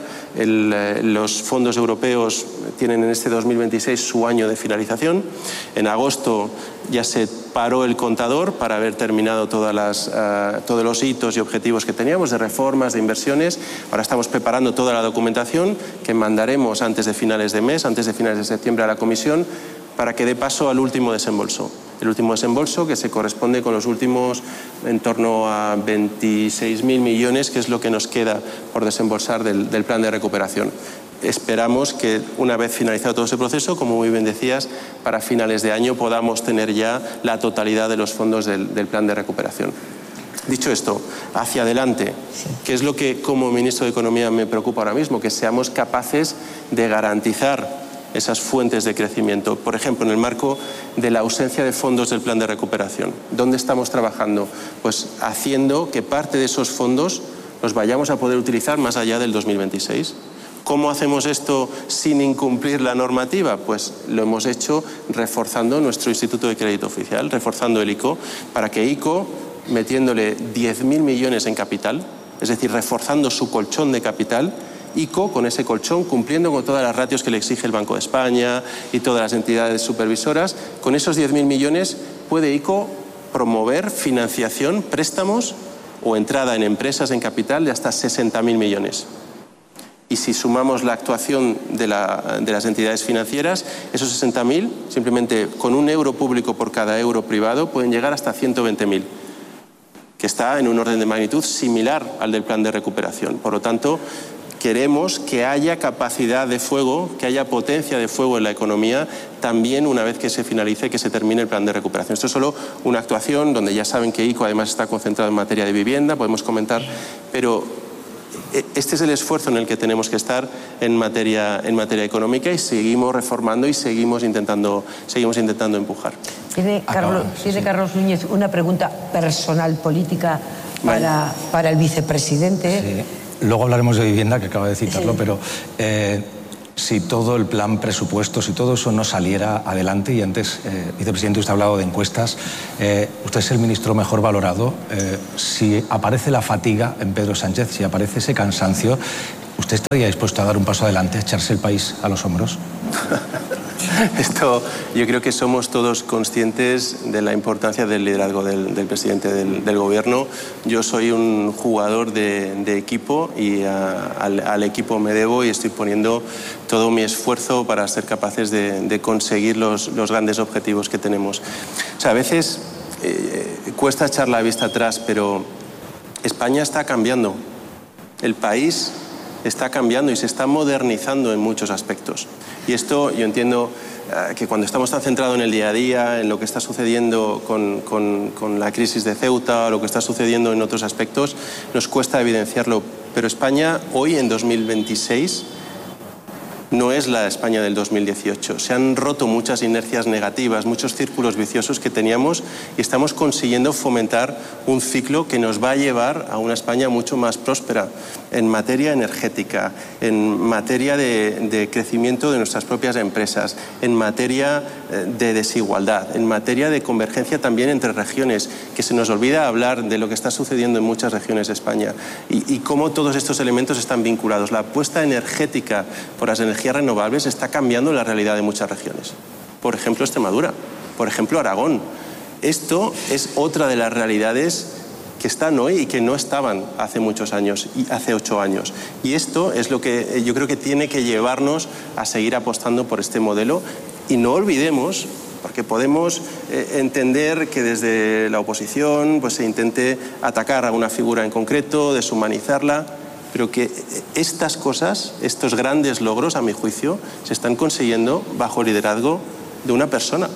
Los fondos europeos tienen en este 2026 su año de finalización. En agosto ya se paró el contador para haber terminado todos los hitos y objetivos que teníamos de reformas, de inversiones. Ahora estamos preparando toda la documentación que mandaremos antes de finales de mes, antes de finales de septiembre a la Comisión, para que dé paso al último desembolso. El último desembolso que se corresponde con los últimos en torno a 26.000 millones, que es lo que nos queda por desembolsar del plan de recuperación. Esperamos que una vez finalizado todo ese proceso, como muy bien decías, para finales de año podamos tener ya la totalidad de los fondos del plan de recuperación. Dicho esto, hacia adelante, ¿qué es lo que como ministro de Economía me preocupa ahora mismo? Que seamos capaces de garantizar esas fuentes de crecimiento. Por ejemplo, en el marco de la ausencia de fondos del plan de recuperación. ¿Dónde estamos trabajando? Pues haciendo que parte de esos fondos los vayamos a poder utilizar más allá del 2026. ¿Cómo hacemos esto sin incumplir la normativa? Pues lo hemos hecho reforzando nuestro Instituto de Crédito Oficial, reforzando el ICO, para que ICO, metiéndole 10.000 millones en capital, es decir, reforzando su colchón de capital, ICO, con ese colchón, cumpliendo con todas las ratios que le exige el Banco de España y todas las entidades supervisoras, con esos 10.000 millones puede ICO promover financiación, préstamos o entrada en empresas en capital de hasta 60.000 millones. Y si sumamos la actuación de las entidades financieras, esos 60.000, simplemente con €1 público por cada euro privado, pueden llegar hasta 120.000, que está en un orden de magnitud similar al del plan de recuperación. Por lo tanto, queremos que haya capacidad de fuego, que haya potencia de fuego en la economía, también una vez que se finalice, que se termine el plan de recuperación. Esto es solo una actuación donde ya saben que ICO además está concentrado en materia de vivienda, podemos comentar, pero Este es el esfuerzo en el que tenemos que estar en materia económica, y seguimos reformando y seguimos intentando empujar. Tiene Carlos Núñez una pregunta personal, política, para el vicepresidente. Sí. Luego hablaremos de vivienda, que acaba de citarlo, sí. Pero si todo el plan presupuesto, si todo eso no saliera adelante, y antes, vicepresidente, usted ha hablado de encuestas, usted es el ministro mejor valorado, si aparece la fatiga en Pedro Sánchez, si aparece ese cansancio, ¿usted estaría dispuesto a dar un paso adelante, a echarse el país a los hombros? Esto, yo creo que somos todos conscientes de la importancia del liderazgo del presidente del gobierno. Yo soy un jugador de equipo, y al equipo me debo, y estoy poniendo todo mi esfuerzo para ser capaces de conseguir los grandes objetivos que tenemos. O sea, a veces cuesta echar la vista atrás, pero España está cambiando. El país está cambiando y se está modernizando en muchos aspectos. Y esto, yo entiendo que cuando estamos tan centrados en el día a día, en lo que está sucediendo con la crisis de Ceuta, o lo que está sucediendo en otros aspectos, nos cuesta evidenciarlo. Pero España, hoy en 2026, no es la España del 2018. Se han roto muchas inercias negativas, muchos círculos viciosos que teníamos, y estamos consiguiendo fomentar un ciclo que nos va a llevar a una España mucho más próspera en materia energética, en materia de crecimiento de nuestras propias empresas, en materia de desigualdad, en materia de convergencia también entre regiones, que se nos olvida hablar de lo que está sucediendo en muchas regiones de España y cómo todos estos elementos están vinculados. La apuesta energética por las energías renovables está cambiando la realidad de muchas regiones. Por ejemplo, Extremadura, por ejemplo, Aragón. Esto es otra de las realidades que están hoy y que no estaban hace muchos años, y hace 8 años. Y esto es lo que yo creo que tiene que llevarnos a seguir apostando por este modelo. Y no olvidemos, porque podemos entender que desde la oposición pues se intente atacar a una figura en concreto, deshumanizarla, pero que estas cosas, estos grandes logros, a mi juicio, se están consiguiendo bajo el liderazgo de una persona,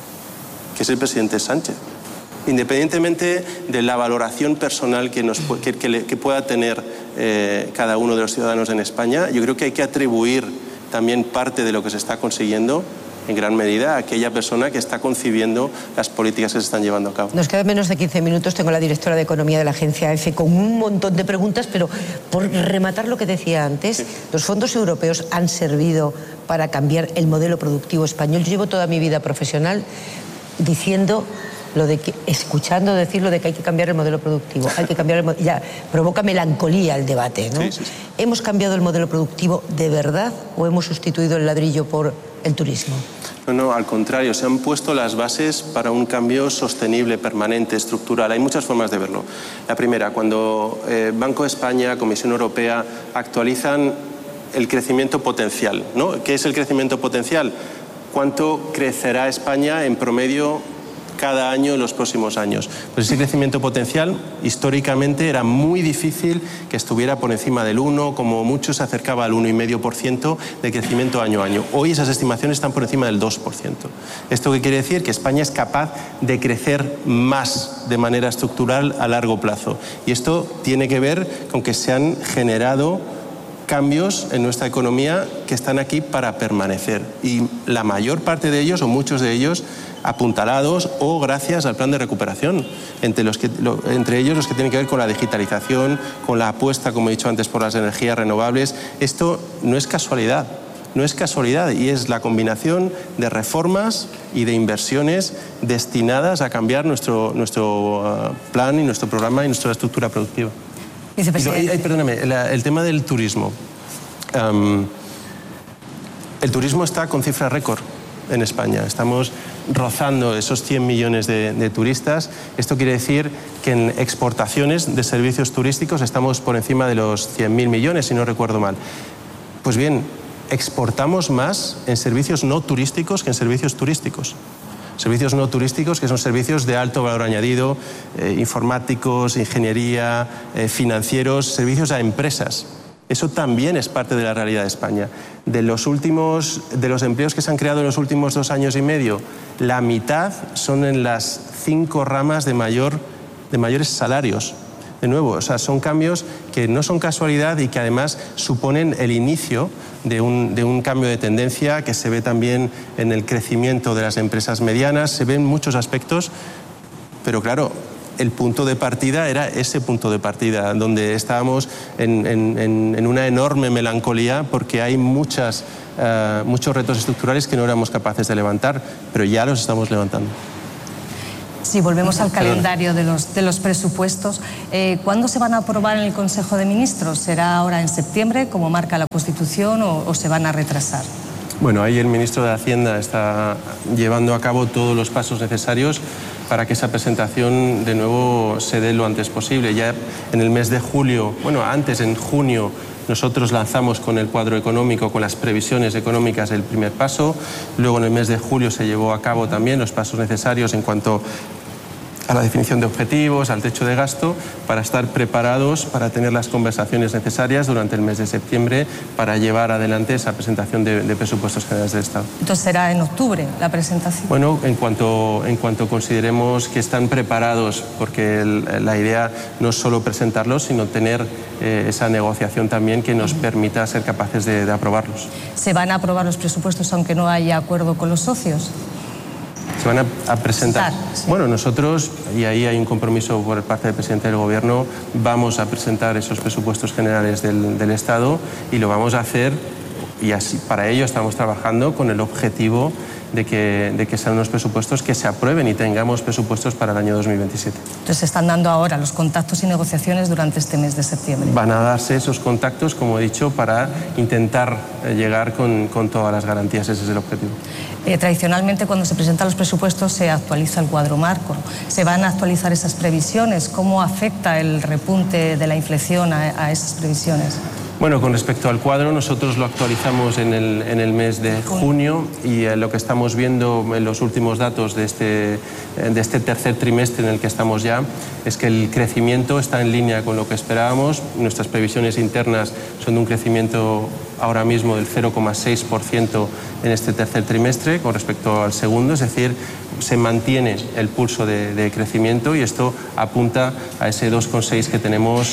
que es el presidente Sánchez. Independientemente de la valoración personal que pueda tener cada uno de los ciudadanos en España, yo creo que hay que atribuir también parte de lo que se está consiguiendo en gran medida a aquella persona que está concibiendo las políticas que se están llevando a cabo. Nos quedan menos de 15 minutos. Tengo a la directora de Economía de la Agencia EFE con un montón de preguntas, pero por rematar lo que decía antes, sí. Los fondos europeos han servido para cambiar el modelo productivo español. Yo llevo toda mi vida profesional diciendo escuchando decir lo de que hay que cambiar el modelo productivo, hay que cambiar ya provoca melancolía el debate, ¿no? Sí. ¿Hemos cambiado el modelo productivo de verdad o hemos sustituido el ladrillo por el turismo? No, al contrario, se han puesto las bases para un cambio sostenible, permanente, estructural. Hay muchas formas de verlo. La primera, cuando Banco de España, Comisión Europea actualizan el crecimiento potencial, ¿no? ¿Qué es el crecimiento potencial? ¿Cuánto crecerá España en promedio cada año en los próximos años? Pues ese crecimiento potencial históricamente era muy difícil que estuviera por encima del 1, como mucho se acercaba al 1,5% de crecimiento año a año. Hoy esas estimaciones están por encima del 2%. ¿Esto qué quiere decir? Que España es capaz de crecer más de manera estructural a largo plazo. Y esto tiene que ver con que se han generado cambios en nuestra economía que están aquí para permanecer. Y la mayor parte de ellos, o muchos de ellos, apuntalados o gracias al plan de recuperación, entre ellos los que tienen que ver con la digitalización, con la apuesta, como he dicho antes, por las energías renovables. Esto no es casualidad, y es la combinación de reformas y de inversiones destinadas a cambiar nuestro plan y nuestro programa y nuestra estructura productiva. Perdóname, el tema del turismo. El turismo está con cifra récord en España. Estamos rozando esos 100 millones de turistas. Esto quiere decir que en exportaciones de servicios turísticos estamos por encima de los 100.000 millones, si no recuerdo mal. Pues bien, exportamos más en servicios no turísticos que en servicios turísticos. Servicios no turísticos, que son servicios de alto valor añadido, informáticos, ingeniería, financieros, servicios a empresas. Eso también es parte de la realidad de España. De los empleos que se han creado en los últimos 2 años y medio, la mitad son en las 5 ramas de mayores salarios. De nuevo, o sea, son cambios que no son casualidad y que además suponen el inicio de un cambio de tendencia que se ve también en el crecimiento de las empresas medianas, se ven muchos aspectos, pero claro, el punto de partida era ese punto de partida, donde estábamos en una enorme melancolía porque hay muchos retos estructurales que no éramos capaces de levantar, pero ya los estamos levantando. Si volvemos al calendario de los presupuestos, ¿cuándo se van a aprobar en el Consejo de Ministros? ¿Será ahora en septiembre, como marca la Constitución, o se van a retrasar? Bueno, ahí el ministro de Hacienda está llevando a cabo todos los pasos necesarios para que esa presentación de nuevo se dé lo antes posible. Ya en el mes de julio, bueno, antes en junio, nosotros lanzamos con el cuadro económico, con las previsiones económicas, el primer paso. Luego en el mes de julio se llevó a cabo también los pasos necesarios en cuanto a la definición de objetivos, al techo de gasto, para estar preparados para tener las conversaciones necesarias durante el mes de septiembre para llevar adelante esa presentación de presupuestos generales del Estado. Entonces será en octubre la presentación. Bueno, en cuanto consideremos que están preparados, porque la idea no es solo presentarlos, sino tener esa negociación también que nos permita ser capaces de aprobarlos. ¿Se van a aprobar los presupuestos aunque no haya acuerdo con los socios? Se van a presentar. Sí. Bueno, nosotros, y ahí hay un compromiso por parte del presidente del Gobierno, vamos a presentar esos presupuestos generales del Estado y lo vamos a hacer, y así, para ello estamos trabajando con el objetivo de que sean unos presupuestos que se aprueben y tengamos presupuestos para el año 2027. Entonces se están dando ahora los contactos y negociaciones durante este mes de septiembre. Van a darse esos contactos, como he dicho, para intentar llegar con todas las garantías. Ese es el objetivo. Tradicionalmente, cuando se presentan los presupuestos, se actualiza el cuadro marco. ¿Se van a actualizar esas previsiones? ¿Cómo afecta el repunte de la inflación a esas previsiones? Bueno, con respecto al cuadro, nosotros lo actualizamos en el mes de junio y lo que estamos viendo en los últimos datos de este tercer trimestre en el que estamos ya es que el crecimiento está en línea con lo que esperábamos. Nuestras previsiones internas son de un crecimiento ahora mismo del 0,6% en este tercer trimestre con respecto al segundo, es decir, se mantiene el pulso de crecimiento y esto apunta a ese 2,6 que tenemos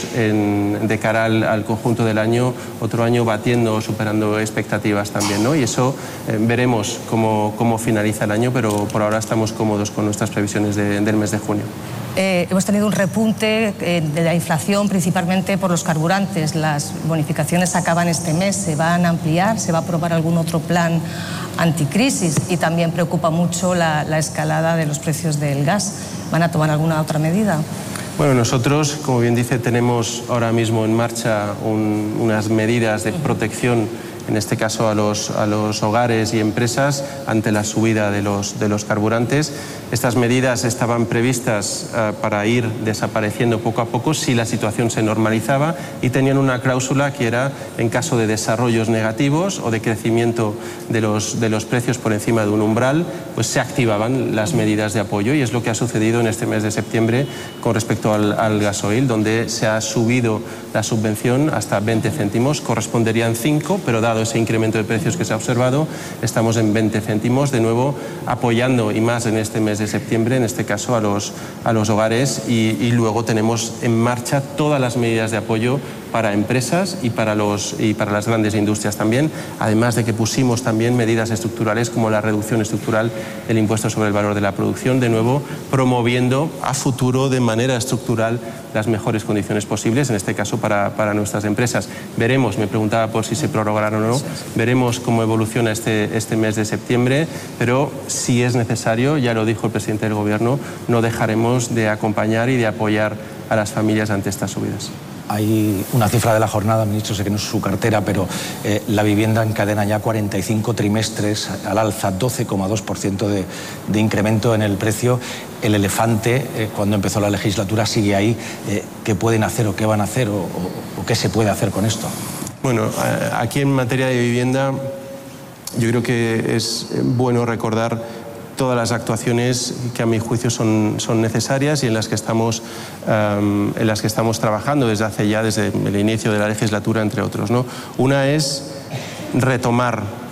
de cara al conjunto del año, otro año batiendo o superando expectativas también, ¿no? Y eso veremos cómo finaliza el año, pero por ahora estamos cómodos con nuestras previsiones del mes de junio. Hemos tenido un repunte de la inflación principalmente por los carburantes. Las bonificaciones acaban este mes, ¿se van a ampliar? ¿Se va a aprobar algún otro plan anticrisis? Y también preocupa mucho la escalada de los precios del gas. ¿Van a tomar alguna otra medida? Bueno, nosotros, como bien dice, tenemos ahora mismo en marcha unas medidas de protección, en este caso a los hogares y empresas ante la subida de los carburantes. Estas medidas estaban previstas para ir desapareciendo poco a poco si la situación se normalizaba y tenían una cláusula que era en caso de desarrollos negativos o de crecimiento de los precios por encima de un umbral, pues se activaban las medidas de apoyo y es lo que ha sucedido en este mes de septiembre con respecto al gasoil, donde se ha subido la subvención hasta 20 céntimos, corresponderían 5, pero dado ese incremento de precios que se ha observado, estamos en 20 céntimos, de nuevo apoyando y más en este mes de septiembre, en este caso a los hogares y luego tenemos en marcha todas las medidas de apoyo para empresas y para las grandes industrias también, además de que pusimos también medidas estructurales como la reducción estructural del impuesto sobre el valor de la producción, de nuevo promoviendo a futuro de manera estructural las mejores condiciones posibles, en este caso para nuestras empresas. Veremos, me preguntaba por si se prorrogarán o no, veremos cómo evoluciona este mes de septiembre, pero si es necesario, ya lo dijo el presidente del Gobierno, no dejaremos de acompañar y de apoyar a las familias ante estas subidas. Hay una cifra de la jornada, ministro, sé que no es su cartera, pero la vivienda encadena ya 45 trimestres al alza, 12,2% de incremento en el precio. El elefante, cuando empezó la legislatura, sigue ahí. ¿Qué pueden hacer o qué van a hacer o qué se puede hacer con esto? Bueno, aquí en materia de vivienda yo creo que es bueno recordar todas las actuaciones que a mi juicio son necesarias y en las que estamos trabajando desde el inicio de la legislatura, entre otros, ¿no? Una es retomar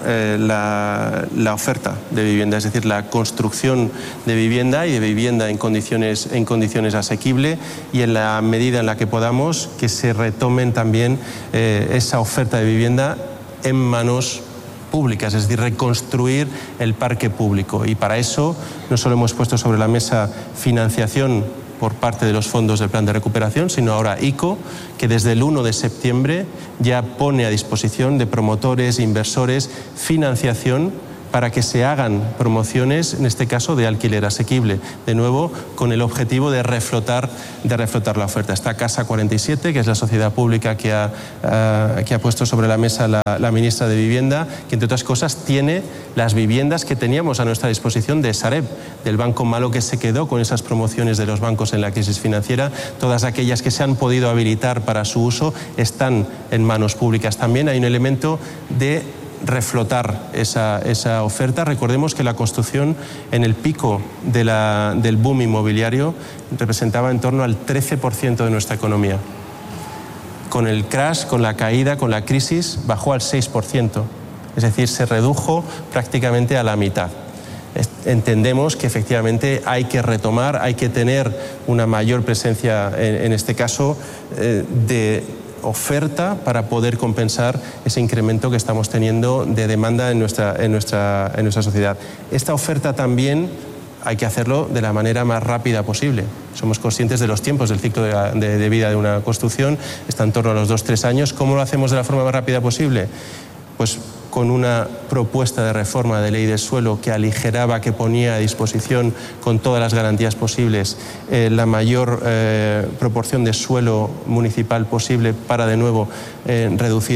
la oferta de vivienda, es decir, la construcción de vivienda y de vivienda en condiciones asequibles, y en la medida en la que podamos que se retomen también esa oferta de vivienda en manos públicas, es decir, reconstruir el parque público. Y para eso no solo hemos puesto sobre la mesa financiación por parte de los fondos del Plan de Recuperación, sino ahora ICO, que desde el 1 de septiembre ya pone a disposición de promotores, inversores, financiación para que se hagan promociones, en este caso de alquiler asequible, de nuevo con el objetivo de reflotar la oferta. Está Casa 47, que es la sociedad pública que ha puesto sobre la mesa la ministra de Vivienda, que entre otras cosas tiene las viviendas que teníamos a nuestra disposición de Sareb, del banco malo que se quedó con esas promociones de los bancos en la crisis financiera. Todas aquellas que se han podido habilitar para su uso están en manos públicas. También hay un elemento de reflotar esa oferta. Recordemos que la construcción en el pico del boom inmobiliario representaba en torno al 13% de nuestra economía. Con el crash, con la caída, con la crisis, bajó al 6%. Es decir, se redujo prácticamente a la mitad. Entendemos que efectivamente hay que retomar, hay que tener una mayor presencia, en este caso, de oferta para poder compensar ese incremento que estamos teniendo de demanda en nuestra sociedad. Esta oferta también hay que hacerlo de la manera más rápida posible. Somos conscientes de los tiempos del ciclo de vida de una construcción, está en torno a los 2-3 años. ¿Cómo lo hacemos de la forma más rápida posible? Pues con una propuesta de reforma de ley de suelo que aligeraba, que ponía a disposición con todas las garantías posibles la mayor proporción de suelo municipal posible para de nuevo reducir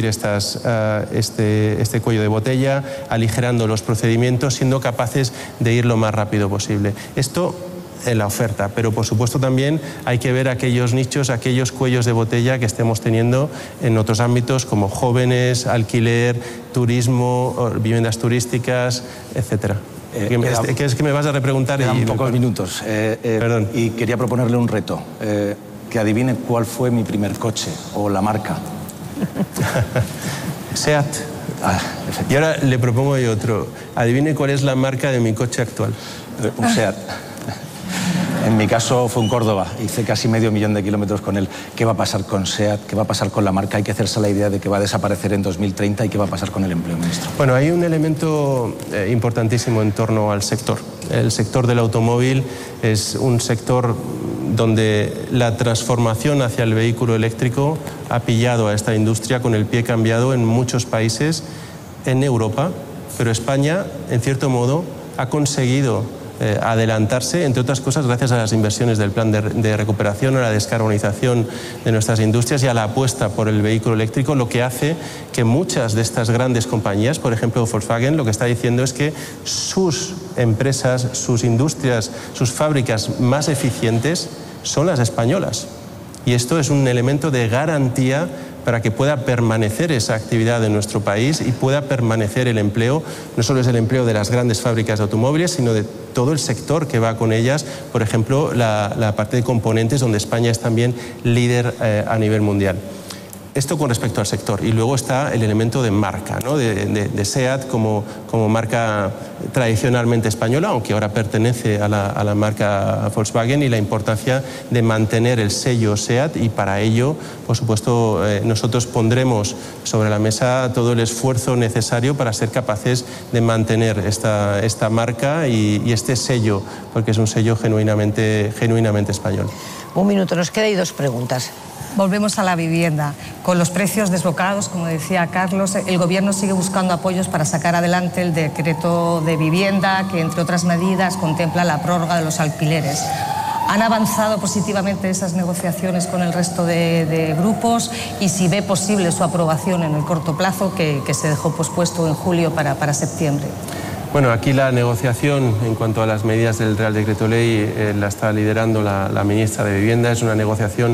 este cuello de botella, aligerando los procedimientos, siendo capaces de ir lo más rápido posible. Esto en la oferta, pero por supuesto también hay que ver aquellos nichos, aquellos cuellos de botella que estemos teniendo en otros ámbitos como jóvenes, alquiler, turismo, viviendas turísticas, etcétera. Es que me vas a repreguntar. Quedan pocos minutos. Perdón. Y quería proponerle un reto, que adivine cuál fue mi primer coche o la marca. SEAT. Y ahora le propongo yo otro. Adivine cuál es la marca de mi coche actual. Un SEAT. En mi caso fue un Córdoba, hice casi 500.000 kilómetros con él. ¿Qué va a pasar con SEAT? ¿Qué va a pasar con la marca? Hay que hacerse la idea de que va a desaparecer en 2030 y qué va a pasar con el empleo, ministro. Bueno, hay un elemento importantísimo en torno al sector. El sector del automóvil es un sector donde la transformación hacia el vehículo eléctrico ha pillado a esta industria con el pie cambiado en muchos países en Europa, pero España, en cierto modo, ha conseguido adelantarse, entre otras cosas, gracias a las inversiones del Plan de Recuperación, a la descarbonización de nuestras industrias y a la apuesta por el vehículo eléctrico, lo que hace que muchas de estas grandes compañías, por ejemplo Volkswagen, lo que está diciendo es que sus empresas, sus industrias, sus fábricas más eficientes son las españolas. Y esto es un elemento de garantía para que pueda permanecer esa actividad en nuestro país y pueda permanecer el empleo. No solo es el empleo de las grandes fábricas de automóviles, sino de todo el sector que va con ellas. Por ejemplo, la parte de componentes, donde España es también líder a nivel mundial. Esto con respecto al sector. Y luego está el elemento de marca, ¿no? de SEAT como marca tradicionalmente española, aunque ahora pertenece a la marca Volkswagen, y la importancia de mantener el sello SEAT, y para ello, por supuesto, nosotros pondremos sobre la mesa todo el esfuerzo necesario para ser capaces de mantener esta marca y este sello, porque es un sello genuinamente español. Un minuto, nos queda y 2 preguntas. Volvemos a la vivienda. Con los precios desbocados, como decía Carlos, el Gobierno sigue buscando apoyos para sacar adelante el decreto de vivienda, que entre otras medidas contempla la prórroga de los alquileres. ¿Han avanzado positivamente esas negociaciones con el resto de grupos? Y si ve posible su aprobación en el corto plazo, que se dejó pospuesto en julio para septiembre. Bueno, aquí la negociación en cuanto a las medidas del Real Decreto Ley la está liderando la ministra de Vivienda. Es una negociación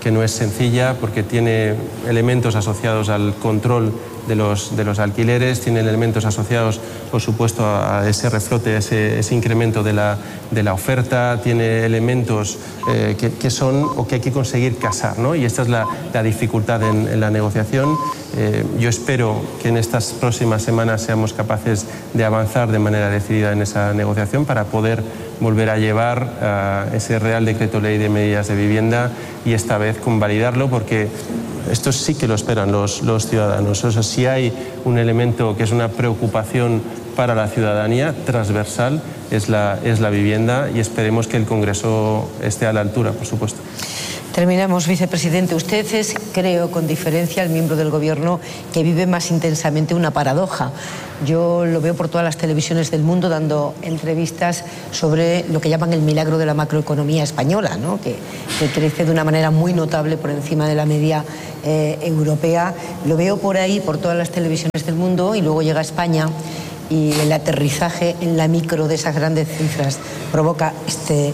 que no es sencilla porque tiene elementos asociados al control de los alquileres, tiene elementos asociados, por supuesto, a ese reflote, a ese incremento de la oferta, tiene elementos que son o que hay que conseguir casar, ¿no? Y esta es la dificultad en la negociación. Yo espero que en estas próximas semanas seamos capaces de avanzar de manera decidida en esa negociación para poder volver a llevar ese Real Decreto Ley de Medidas de Vivienda y esta vez convalidarlo, porque esto sí que lo esperan los ciudadanos. O sea, si hay un elemento que es una preocupación para la ciudadanía transversal, es la vivienda, y esperemos que el Congreso esté a la altura, por supuesto. Terminamos, vicepresidente. Usted es, creo, con diferencia, el miembro del Gobierno que vive más intensamente una paradoja. Yo lo veo por todas las televisiones del mundo dando entrevistas sobre lo que llaman el milagro de la macroeconomía española, ¿no? que crece de una manera muy notable por encima de la media europea. Lo veo por ahí, por todas las televisiones del mundo, y luego llega a España y el aterrizaje en la micro de esas grandes cifras provoca este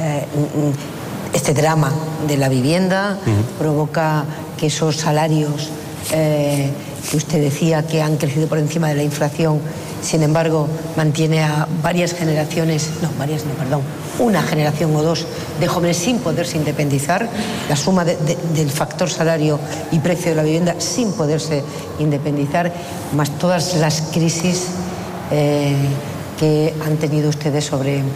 drama de la vivienda, provoca que esos salarios que usted decía que han crecido por encima de la inflación, sin embargo, mantiene a una generación o dos de jóvenes sin poderse independizar, la suma del factor salario y precio de la vivienda sin poderse independizar, más todas las crisis que han tenido ustedes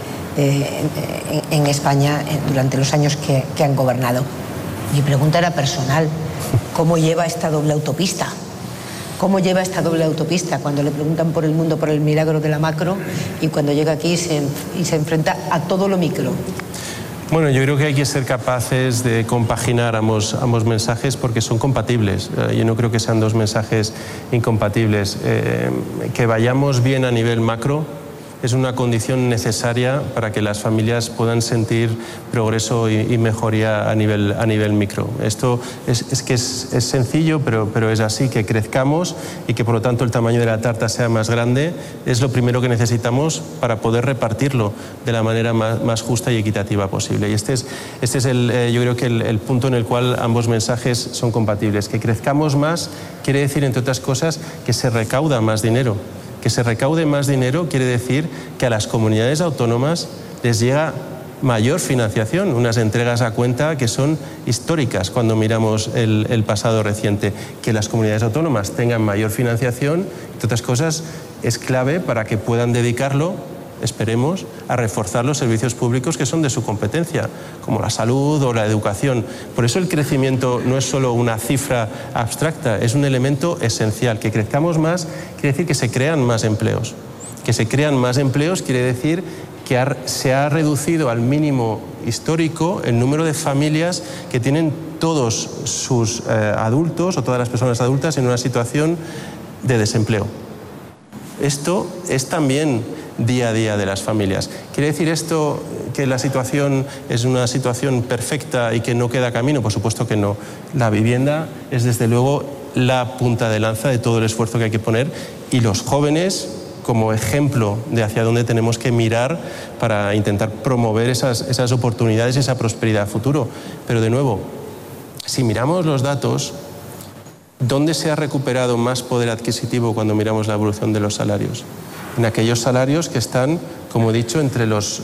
en España durante los años que han gobernado. Mi pregunta era personal. ¿Cómo lleva esta doble autopista? ¿Cómo lleva esta doble autopista cuando le preguntan por el mundo, por el milagro de la macro, y cuando llega aquí y se enfrenta a todo lo micro? Bueno, yo creo que hay que ser capaces de compaginar ambos mensajes porque son compatibles. Yo no creo que sean dos mensajes incompatibles. Que vayamos bien a nivel macro es una condición necesaria para que las familias puedan sentir progreso y mejoría a nivel micro. Esto es sencillo, pero es así, que crezcamos y que por lo tanto el tamaño de la tarta sea más grande es lo primero que necesitamos para poder repartirlo de la manera más justa y equitativa posible. Y este es yo creo que el punto en el cual ambos mensajes son compatibles. Que crezcamos más quiere decir, entre otras cosas, que se recauda más dinero. Que se recaude más dinero quiere decir que a las comunidades autónomas les llega mayor financiación, unas entregas a cuenta que son históricas cuando miramos el pasado reciente. Que las comunidades autónomas tengan mayor financiación, entre otras cosas, es clave para que puedan dedicarlo, esperemos, a reforzar los servicios públicos que son de su competencia, como la salud o la educación. Por eso el crecimiento no es solo una cifra abstracta, es un elemento esencial. Que crezcamos más quiere decir que se crean más empleos. Que se crean más empleos quiere decir que se ha reducido al mínimo histórico el número de familias que tienen todos sus adultos o todas las personas adultas en una situación de desempleo. Esto es también día a día de las familias. ¿Quiere decir esto que la situación es una situación perfecta y que no queda camino? Por supuesto que no. La vivienda es desde luego la punta de lanza de todo el esfuerzo que hay que poner, y los jóvenes como ejemplo de hacia dónde tenemos que mirar para intentar promover esas oportunidades y esa prosperidad a futuro. Pero de nuevo, si miramos los datos, ¿dónde se ha recuperado más poder adquisitivo cuando miramos la evolución de los salarios? En aquellos salarios que están, como he dicho, entre los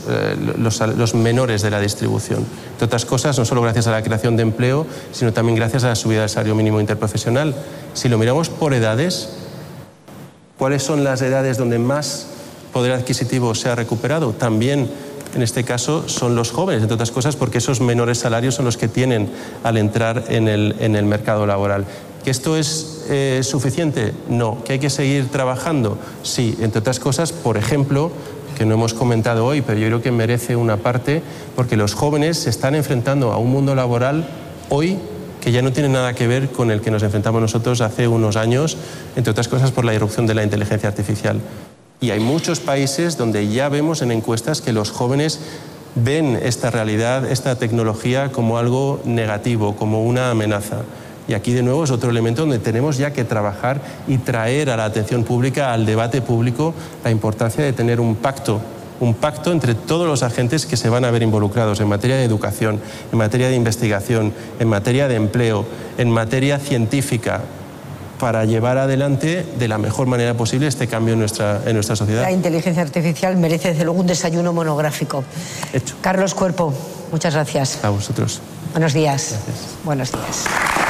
menores de la distribución. Entre otras cosas, no solo gracias a la creación de empleo, sino también gracias a la subida del salario mínimo interprofesional. Si lo miramos por edades, ¿cuáles son las edades donde más poder adquisitivo se ha recuperado? También, en este caso, son los jóvenes, entre otras cosas, porque esos menores salarios son los que tienen al entrar en el mercado laboral. ¿Que esto es suficiente? No. ¿Que hay que seguir trabajando? Sí, entre otras cosas, por ejemplo, que no hemos comentado hoy, pero yo creo que merece una parte, porque los jóvenes se están enfrentando a un mundo laboral hoy que ya no tiene nada que ver con el que nos enfrentamos nosotros hace unos años, entre otras cosas por la irrupción de la inteligencia artificial. Y hay muchos países donde ya vemos en encuestas que los jóvenes ven esta realidad, esta tecnología, como algo negativo, como una amenaza. Y aquí de nuevo es otro elemento donde tenemos ya que trabajar y traer a la atención pública, al debate público, la importancia de tener un pacto un pacto entre todos los agentes que se van a ver involucrados en materia de educación, en materia de investigación, en materia de empleo, en materia científica, para llevar adelante de la mejor manera posible este cambio en nuestra sociedad. La inteligencia artificial merece desde luego un desayuno monográfico. Hecho. Carlos Cuerpo, muchas gracias. A vosotros. Buenos días. Gracias. Buenos días.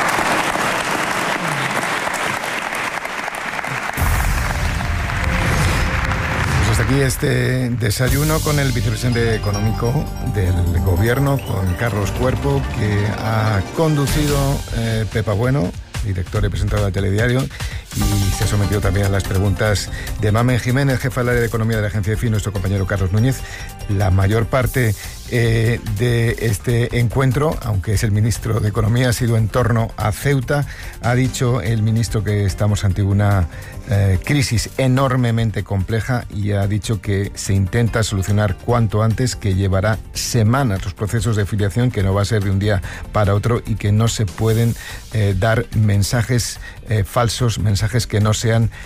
Aquí este desayuno con el vicepresidente económico del gobierno, con Carlos Cuerpo, que ha conducido Pepa Bueno, director y presentador de Telediario, y se ha sometido también a las preguntas de Mamen Jiménez, jefa del área de economía de la agencia EFI, y nuestro compañero Carlos Núñez. La mayor parte de este encuentro, aunque es el ministro de Economía, ha sido en torno a Ceuta. Ha dicho el ministro que estamos ante una crisis enormemente compleja y ha dicho que se intenta solucionar cuanto antes, que llevará semanas los procesos de filiación, que no va a ser de un día para otro y que no se pueden dar mensajes falsos, mensajes que no sean